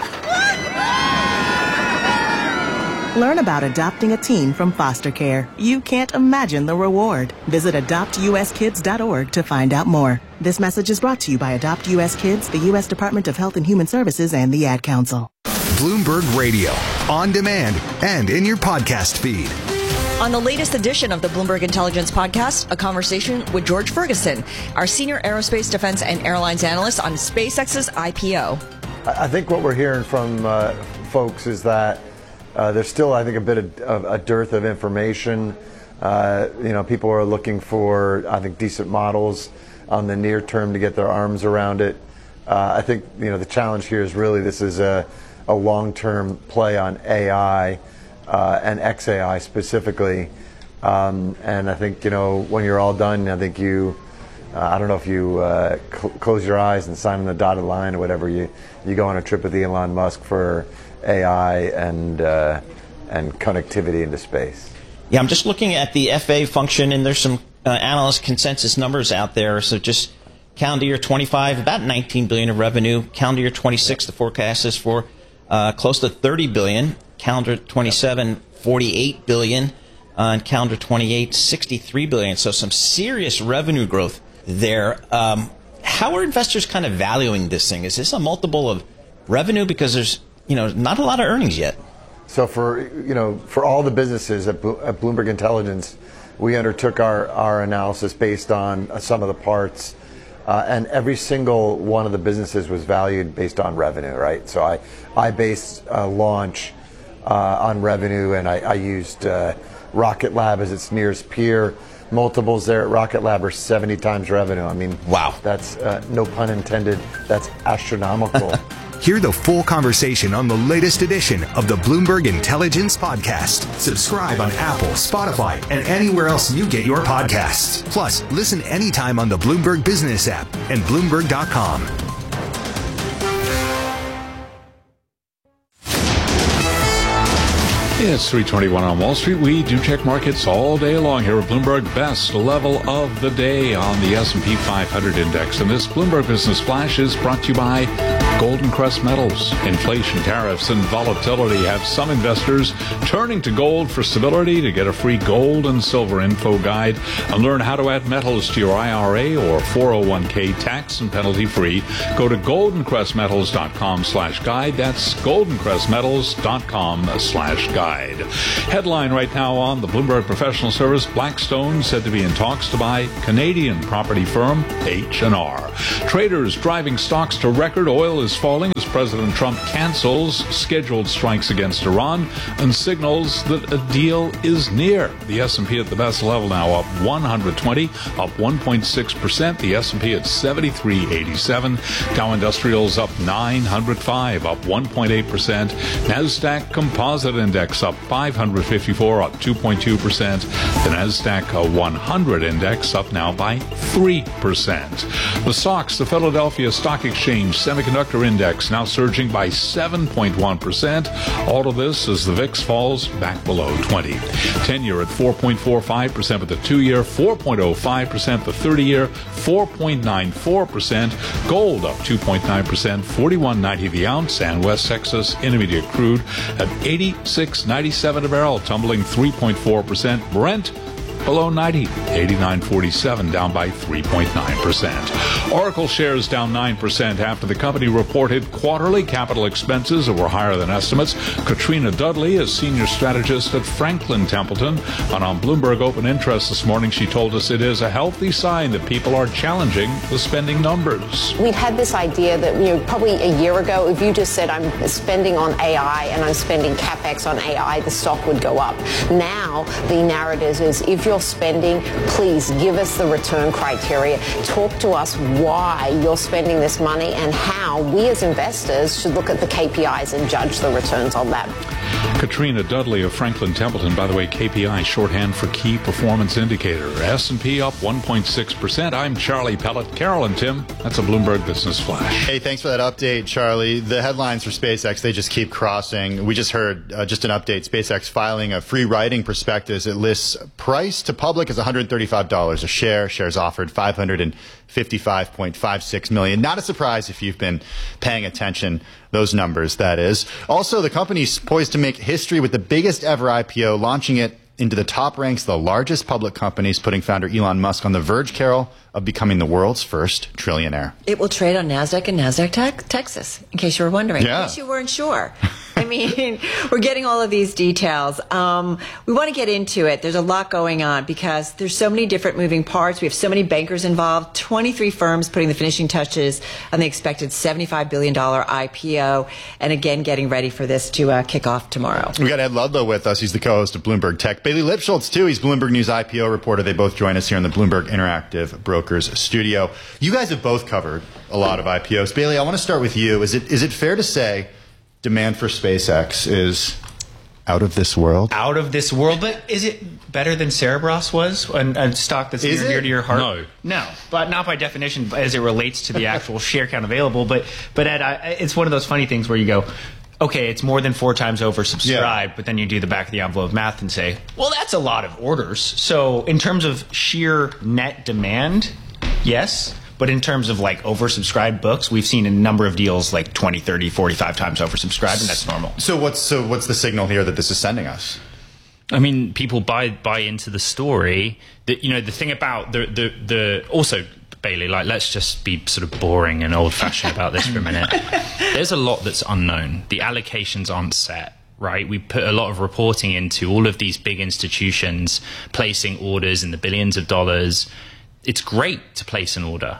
Speaker 17: Learn about adopting a teen from foster care. You can't imagine the reward. Visit adopt u s kids dot org to find out more. This message is brought to you by Adopt U S Kids, the U S Department of Health and Human Services, and the Ad Council.
Speaker 19: Bloomberg Radio, on demand and in your podcast feed.
Speaker 18: On the latest edition of the Bloomberg Intelligence Podcast, a conversation with George Ferguson, our senior aerospace, defense, and airlines analyst on SpaceX's I P O.
Speaker 26: I think what we're hearing from uh, folks is that uh, there's still, I think, a bit of, of a dearth of information. Uh, you know, people are looking for, I think, decent models on the near term to get their arms around it. Uh, I think, you know, the challenge here is really this is a, a long-term play on A I. Uh, and X A I specifically, um, and I think, you know, when you're all done, I think you, uh, I don't know if you uh, cl- close your eyes and sign on the dotted line or whatever, you you go on a trip with Elon Musk for A I and uh, and connectivity into space.
Speaker 27: Yeah, I'm just looking at the F A function, and there's some uh, analyst consensus numbers out there. So just calendar year twenty-five, about nineteen billion dollars of revenue. Calendar year twenty-six, the forecast is for uh, close to thirty billion dollars. Calendar twenty-seven, forty-eight billion dollars, uh, and calendar twenty-eight, sixty-three billion dollars. So some serious revenue growth there. Um, how are investors kind of valuing this thing? Is this a multiple of revenue? Because there's, you know, not a lot of earnings yet.
Speaker 26: So for, you know, for all the businesses at, Blo- at Bloomberg Intelligence, we undertook our, our analysis based on uh, some of the parts. Uh, and every single one of the businesses was valued based on revenue, right? So I, I based uh, launch Uh, on revenue, and I, I used uh, Rocket Lab as its nearest peer. multiples there at Rocket Lab are seventy times revenue. I mean,
Speaker 27: wow.
Speaker 26: That's, uh, no pun intended, that's astronomical.
Speaker 19: Hear the full conversation on the latest edition of the Bloomberg Intelligence Podcast. Subscribe on Apple, Spotify, and anywhere else you get your podcasts. Plus, listen anytime on the Bloomberg Business app and Bloomberg dot com.
Speaker 1: It's three twenty-one on Wall Street. We do check markets all day long here at Bloomberg. Best level of the day on the S and P five hundred index. And this Bloomberg Business Flash is brought to you by Golden Crest Metals. Inflation, tariffs, and volatility have some investors turning to gold for stability. To get a free gold and silver info guide and learn how to add metals to your I R A or four oh one k tax and penalty free, go to golden crest metals dot com slash guide. That's golden crest metals dot com slash guide. Headline right now on the Bloomberg Professional Service: Blackstone said to be in talks to buy Canadian property firm H and R. Traders driving stocks to record. Oil is falling as President Trump cancels scheduled strikes against Iran and signals that a deal is near. The S and P at the best level now, up one hundred twenty, up one point six percent. The S and P at seventy-three eighty-seven. Dow Industrials up nine hundred five, up one point eight percent. NASDAQ Composite Index up five hundred fifty-four, up two point two percent. The NASDAQ one hundred Index up now by three percent. The S O X, the Philadelphia Stock Exchange Semiconductor Index, now surging by seven point one percent. All of this as the V I X falls back below twenty. ten-year at four point four five percent, but the two-year four point oh five percent, the thirty-year four point nine four percent. Gold up two point nine percent, forty-one ninety the ounce, and West Texas Intermediate crude at eighty-six ninety-seven a barrel, tumbling three point four percent. Brent below ninety, eighty-nine forty-seven, down by three point nine percent. Oracle shares down nine percent after the company reported quarterly capital expenses that were higher than estimates. Katrina Dudley is senior strategist at Franklin Templeton, and on Bloomberg Open Interest this morning, she told us it is a healthy sign that people are challenging the spending numbers.
Speaker 3: We've had this idea that, you know, probably a year ago, if you just said I'm spending on A I and I'm spending capex on A I, the stock would go up. Now the narrative is, if you're spending, please give us the return criteria. Talk to us why you're spending this money and how we as investors should look at the K P Is and judge the returns on that.
Speaker 1: Katrina Dudley of Franklin Templeton. By the way, K P I, shorthand for Key Performance Indicator. S and P up one point six percent. I'm Charlie Pellet. Carol and Tim, that's a Bloomberg Business Flash.
Speaker 8: Hey, thanks for that update, Charlie. The headlines for SpaceX, they just keep crossing. We just heard uh, just an update. SpaceX filing a free writing prospectus. It lists price to public as one hundred thirty-five dollars a share. Shares offered five hundred fifty-five point five six million. Not a surprise if you've been paying attention. Those numbers, that is. Also, the company's poised to make history with the biggest ever I P O, launching it into the top ranks of the largest public companies, putting founder Elon Musk on the verge, Carol, of becoming the world's first trillionaire.
Speaker 7: It will trade on NASDAQ and NASDAQ te- Texas, in case you were wondering.
Speaker 8: Yeah.
Speaker 7: In case you weren't sure. I mean, we're getting all of these details. Um, we want to get into it. There's a lot going on because there's so many different moving parts. We have so many bankers involved, twenty-three firms putting the finishing touches on the expected seventy-five billion dollars I P O, and again, getting ready for this to uh, kick off tomorrow.
Speaker 8: We got Ed Ludlow with us. He's the co-host of Bloomberg Tech. Bailey Lipschultz, too. He's Bloomberg News I P O reporter. They both join us here in the Bloomberg Interactive Brokers studio. You guys have both covered a lot of I P Os. Bailey, I want to start with you. Is it is it fair to say demand for SpaceX is out of this world?
Speaker 4: Out of this world, but is it better than Cerebras was, a, a stock that's near, near to your heart?
Speaker 1: No.
Speaker 4: No, but not by definition as it relates to the actual share count available. But, but Ed, I, it's one of those funny things where you go, okay, it's more than four times oversubscribed, yeah. But then you do the back of the envelope math and say, well, that's a lot of orders. So in terms of sheer net demand, yes. But in terms of like oversubscribed books, we've seen a number of deals like twenty, thirty, forty-five times oversubscribed, and that's normal.
Speaker 8: So what's so what's the signal here that this is sending us?
Speaker 14: I mean, people buy buy into the story. That, you know, the thing about the the the also Bailey, like, let's just be sort of boring and old fashioned about this for a minute. There's a lot that's unknown. The allocations aren't set. Right, we put a lot of reporting into all of these big institutions placing orders in the billions of dollars. It's great to place an order.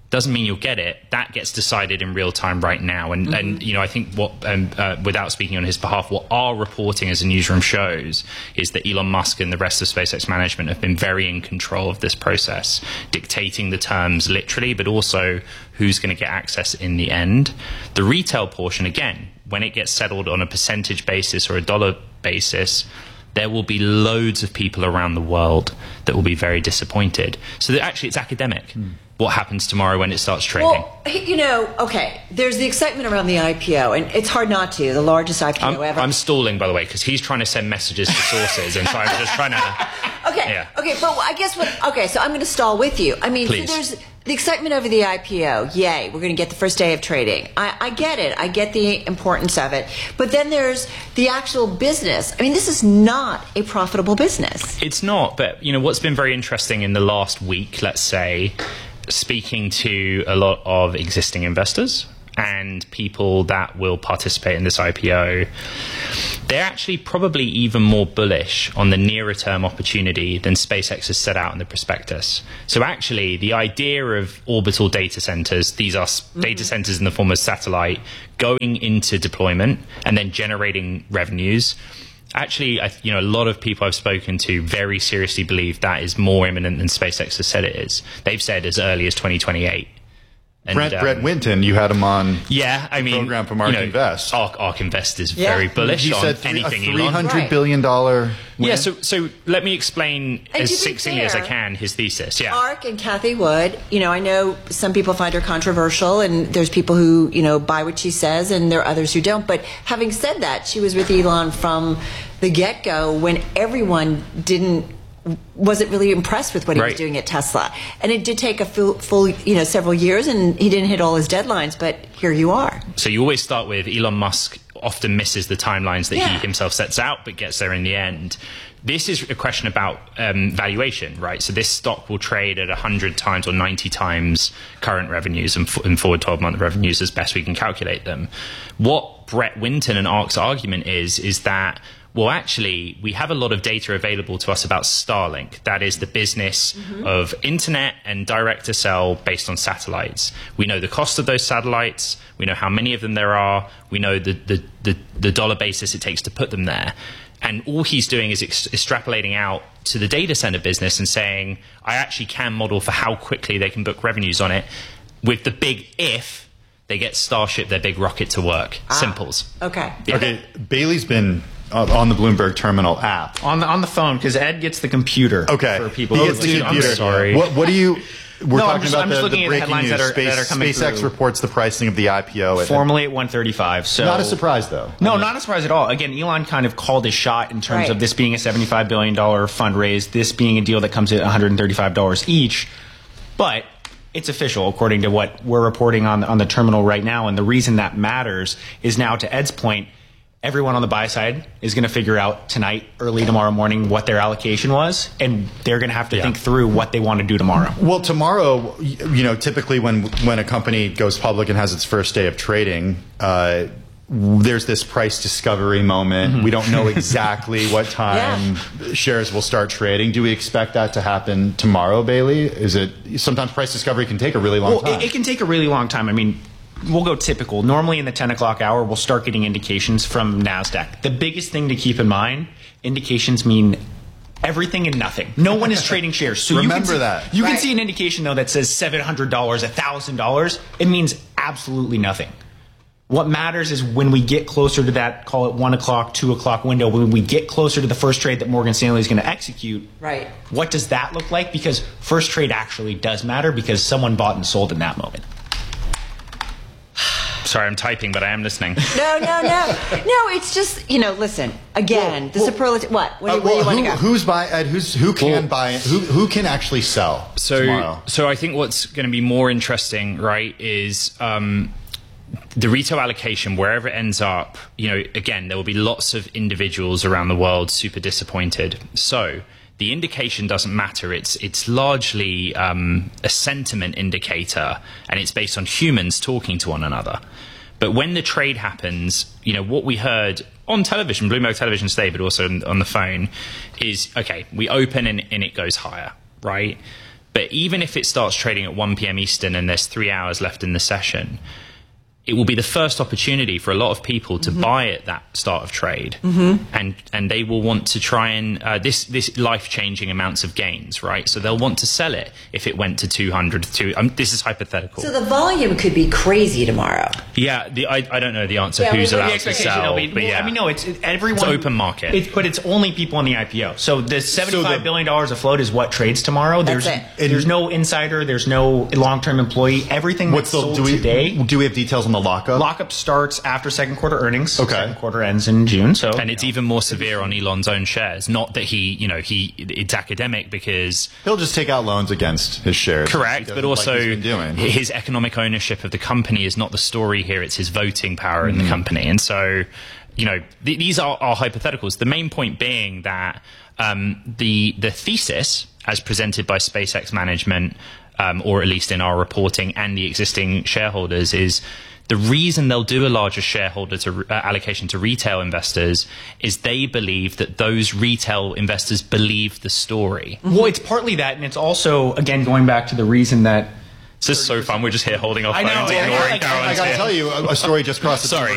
Speaker 14: doesn't mean you'll get it. That gets decided in real time right now. And, mm-hmm. and you know, I think what, um, uh, without speaking on his behalf, what our reporting as a newsroom shows is that Elon Musk and the rest of SpaceX management have been very in control of this process, dictating the terms literally, but also who's going to get access in the end. The retail portion, again, when it gets settled on a percentage basis or a dollar basis, there will be loads of people around the world that will be very disappointed. So that actually it's academic. Mm. What happens tomorrow when it starts trading?
Speaker 7: Well, you know, okay, there's the excitement around the I P O, and it's hard not to, the largest I P O
Speaker 14: I'm,
Speaker 7: ever.
Speaker 14: I'm stalling, by the way, because he's trying to send messages to sources, and so I'm just trying to...
Speaker 7: Okay,
Speaker 14: yeah.
Speaker 7: okay, but I guess what... Okay, so I'm going to stall with you. I mean, so
Speaker 14: Please.
Speaker 7: there's the excitement over the I P O. Yay, we're going to get the first day of trading. I, I get it. I get the importance of it. But then there's the actual business. I mean, this is not a profitable business.
Speaker 14: It's not, but, you know, what's been very interesting in the last week, let's say, speaking to a lot of existing investors and people that will participate in this I P O, they're actually probably even more bullish on the nearer term opportunity than SpaceX has set out in the prospectus. So actually, the idea of orbital data centers, these are mm-hmm. data centers in the form of satellite, going into deployment and then generating revenues. Actually, I, you know, a lot of people I've spoken to very seriously believe that is more imminent than SpaceX has said it is. They've said as early as twenty twenty-eight. And,
Speaker 8: Brent,
Speaker 14: um,
Speaker 8: Brett Winton, you had him on
Speaker 14: yeah, I
Speaker 8: the
Speaker 14: mean,
Speaker 8: program from Ark
Speaker 14: you know,
Speaker 8: Invest.
Speaker 14: Ark, Ark Invest is
Speaker 8: yeah.
Speaker 14: very bullish
Speaker 8: he
Speaker 14: on
Speaker 8: said three,
Speaker 14: anything
Speaker 8: a three hundred
Speaker 7: Elon.
Speaker 8: billion dollars win.
Speaker 14: Yeah, so so let me explain
Speaker 7: And
Speaker 14: as
Speaker 7: to be
Speaker 14: succinctly as I
Speaker 7: fair,
Speaker 14: can his thesis. Yeah.
Speaker 7: Ark and Kathy Wood, you know, I know some people find her controversial, and there's people who, you know, buy what she says, and there are others who don't. But having said that, she was with Elon from the get-go when everyone didn't wasn't really impressed with what he
Speaker 14: right.
Speaker 7: was doing at Tesla. And it did take a full, full, you know, several years, and he didn't hit all his deadlines, but here you are.
Speaker 14: So you always start with Elon Musk often misses the timelines that
Speaker 7: Yeah.
Speaker 14: he himself sets out, but gets there in the end. This is a question about um, valuation, right? So this stock will trade at one hundred times or ninety times current revenues and, f- and forward twelve-month revenues as best we can calculate them. What Brett Winton and Ark's argument is, is that well, actually, we have a lot of data available to us about Starlink. That is the business mm-hmm. of internet and direct-to-cell based on satellites. We know the cost of those satellites. We know how many of them there are. We know the, the, the, the dollar basis it takes to put them there. And all he's doing is ex- extrapolating out to the data center business and saying, I actually can model for how quickly they can book revenues on it, with the big if they get Starship, their big rocket, to work.
Speaker 7: Ah,
Speaker 14: Simples.
Speaker 7: Okay.
Speaker 14: Yeah.
Speaker 8: Okay, Bailey's been uh, on the Bloomberg Terminal app.
Speaker 4: On the on the phone, because Ed gets the computer.
Speaker 8: Okay.
Speaker 4: For people
Speaker 8: He
Speaker 4: who
Speaker 8: gets the
Speaker 4: listen. I'm
Speaker 8: computer.
Speaker 4: sorry.
Speaker 8: What, what do you... We're
Speaker 4: No, I'm
Speaker 8: talking
Speaker 4: just-
Speaker 8: about
Speaker 4: I'm just
Speaker 8: the,
Speaker 4: looking
Speaker 8: the
Speaker 4: at
Speaker 8: breaking
Speaker 4: headlines
Speaker 8: news.
Speaker 4: that are-
Speaker 8: Space,
Speaker 4: that are coming
Speaker 8: SpaceX
Speaker 4: through.
Speaker 8: reports the pricing of the I P O. At,
Speaker 4: Formally at one thirty-five. So
Speaker 8: not a surprise, though.
Speaker 4: No, not a surprise at all. Again, Elon kind of called his shot in terms
Speaker 7: Right.
Speaker 4: of this being a seventy-five billion dollars fundraise, this being a deal that comes at one hundred thirty-five dollars each. But it's official, according to what we're reporting on, on the terminal right now. And the reason that matters is now, to Ed's point, everyone on the buy side is going to figure out tonight, early tomorrow morning, what their allocation was, and they're going to have to
Speaker 8: Yeah.
Speaker 4: think through what they want to do tomorrow.
Speaker 8: Well, tomorrow, y- you know, typically when when a company goes public and has its first day of trading, uh, there's this price discovery moment.
Speaker 4: Mm-hmm.
Speaker 8: We don't know exactly what time shares will start trading. Do we expect that to happen tomorrow, Bailey? Is it sometimes price discovery can take a really long
Speaker 4: Well,
Speaker 8: time?
Speaker 4: it, it can take a really long time. I mean, we'll go typical. Normally in the ten o'clock hour, we'll start getting indications from NASDAQ. The biggest thing to keep in mind, indications mean everything and nothing. No one is trading shares. So
Speaker 8: Remember
Speaker 4: you can see,
Speaker 8: that.
Speaker 4: You
Speaker 7: Right.
Speaker 4: can see an indication, though, that says seven hundred dollars, one thousand dollars. It means absolutely nothing. What matters is when we get closer to that, call it one o'clock, two o'clock window, when we get closer to the first trade that Morgan Stanley is going to execute,
Speaker 7: Right.
Speaker 4: what does that look like? Because first trade actually does matter because someone bought and sold in that moment.
Speaker 14: Sorry, I'm typing, but I am listening.
Speaker 7: No, no, no. No, it's just, you know, listen, again,
Speaker 8: Well,
Speaker 7: the
Speaker 8: well,
Speaker 7: superlative. What? Where,
Speaker 8: Uh,
Speaker 7: do- where do you
Speaker 8: well,
Speaker 7: want
Speaker 8: who,
Speaker 7: to go?
Speaker 8: who's buy? Ed, who's who can
Speaker 14: Well-
Speaker 8: buy? Who who can actually sell
Speaker 14: So,
Speaker 8: tomorrow?
Speaker 14: so I think what's going to be more interesting, right, is um, the retail allocation, wherever it ends up. You know, again, there will be lots of individuals around the world super disappointed. So the indication doesn't matter. It's it's largely um, a sentiment indicator, and it's based on humans talking to one another. But when the trade happens, you know, what we heard on television, Bloomberg television today, but also on the phone, is, okay, we open and, and it goes higher, right? But even if it starts trading at one p.m. Eastern and there's three hours left in the session, it will be the first opportunity for a lot of people to mm-hmm. buy at that start of trade, mm-hmm. and and they will want to try and uh, this this life changing amounts of gains, right? So they'll want to sell it if it went to two hundred. To um, this is hypothetical.
Speaker 7: So the volume could be crazy tomorrow.
Speaker 14: Yeah, the, I I don't know the answer.
Speaker 4: Yeah,
Speaker 14: who's
Speaker 4: the
Speaker 14: allowed to sell?
Speaker 4: Be,
Speaker 14: but yeah,
Speaker 4: I mean, no, it's it, everyone.
Speaker 14: It's open market,
Speaker 4: it's, but it's only people on the I P O. So the seventy-five billion dollars afloat is what trades tomorrow. There's
Speaker 7: That's it.
Speaker 4: there's no insider. There's no long term employee. Everything that's
Speaker 8: What's the,
Speaker 4: sold
Speaker 8: do we,
Speaker 4: today.
Speaker 8: Do we have details on the lockup?
Speaker 4: Lockup starts after second quarter earnings.
Speaker 8: Okay.
Speaker 4: Second quarter ends in June. So
Speaker 14: and it's even more severe on Elon's own shares. Not that he, you know, he it's academic because
Speaker 8: he'll just take out loans against his shares.
Speaker 14: Correct, but also
Speaker 8: like doing.
Speaker 14: his economic ownership of the company is not the story here. It's his voting power mm-hmm. in the company, and so you know th- these are, are hypotheticals. The main point being that um, the the thesis as presented by SpaceX management, um, or at least in our reporting and the existing shareholders, is the reason they'll do a larger shareholder to, uh, allocation to retail investors is they believe that those retail investors believe the story.
Speaker 4: Well, it's partly that, and it's also, again, going back to the reason that
Speaker 14: this is so fun. We're just here holding our
Speaker 4: I know,
Speaker 14: phones,
Speaker 4: yeah,
Speaker 14: ignoring
Speaker 4: I, I,
Speaker 14: Carolyn's
Speaker 8: I gotta
Speaker 14: here.
Speaker 8: tell you, a, a story just crossed the
Speaker 14: Sorry.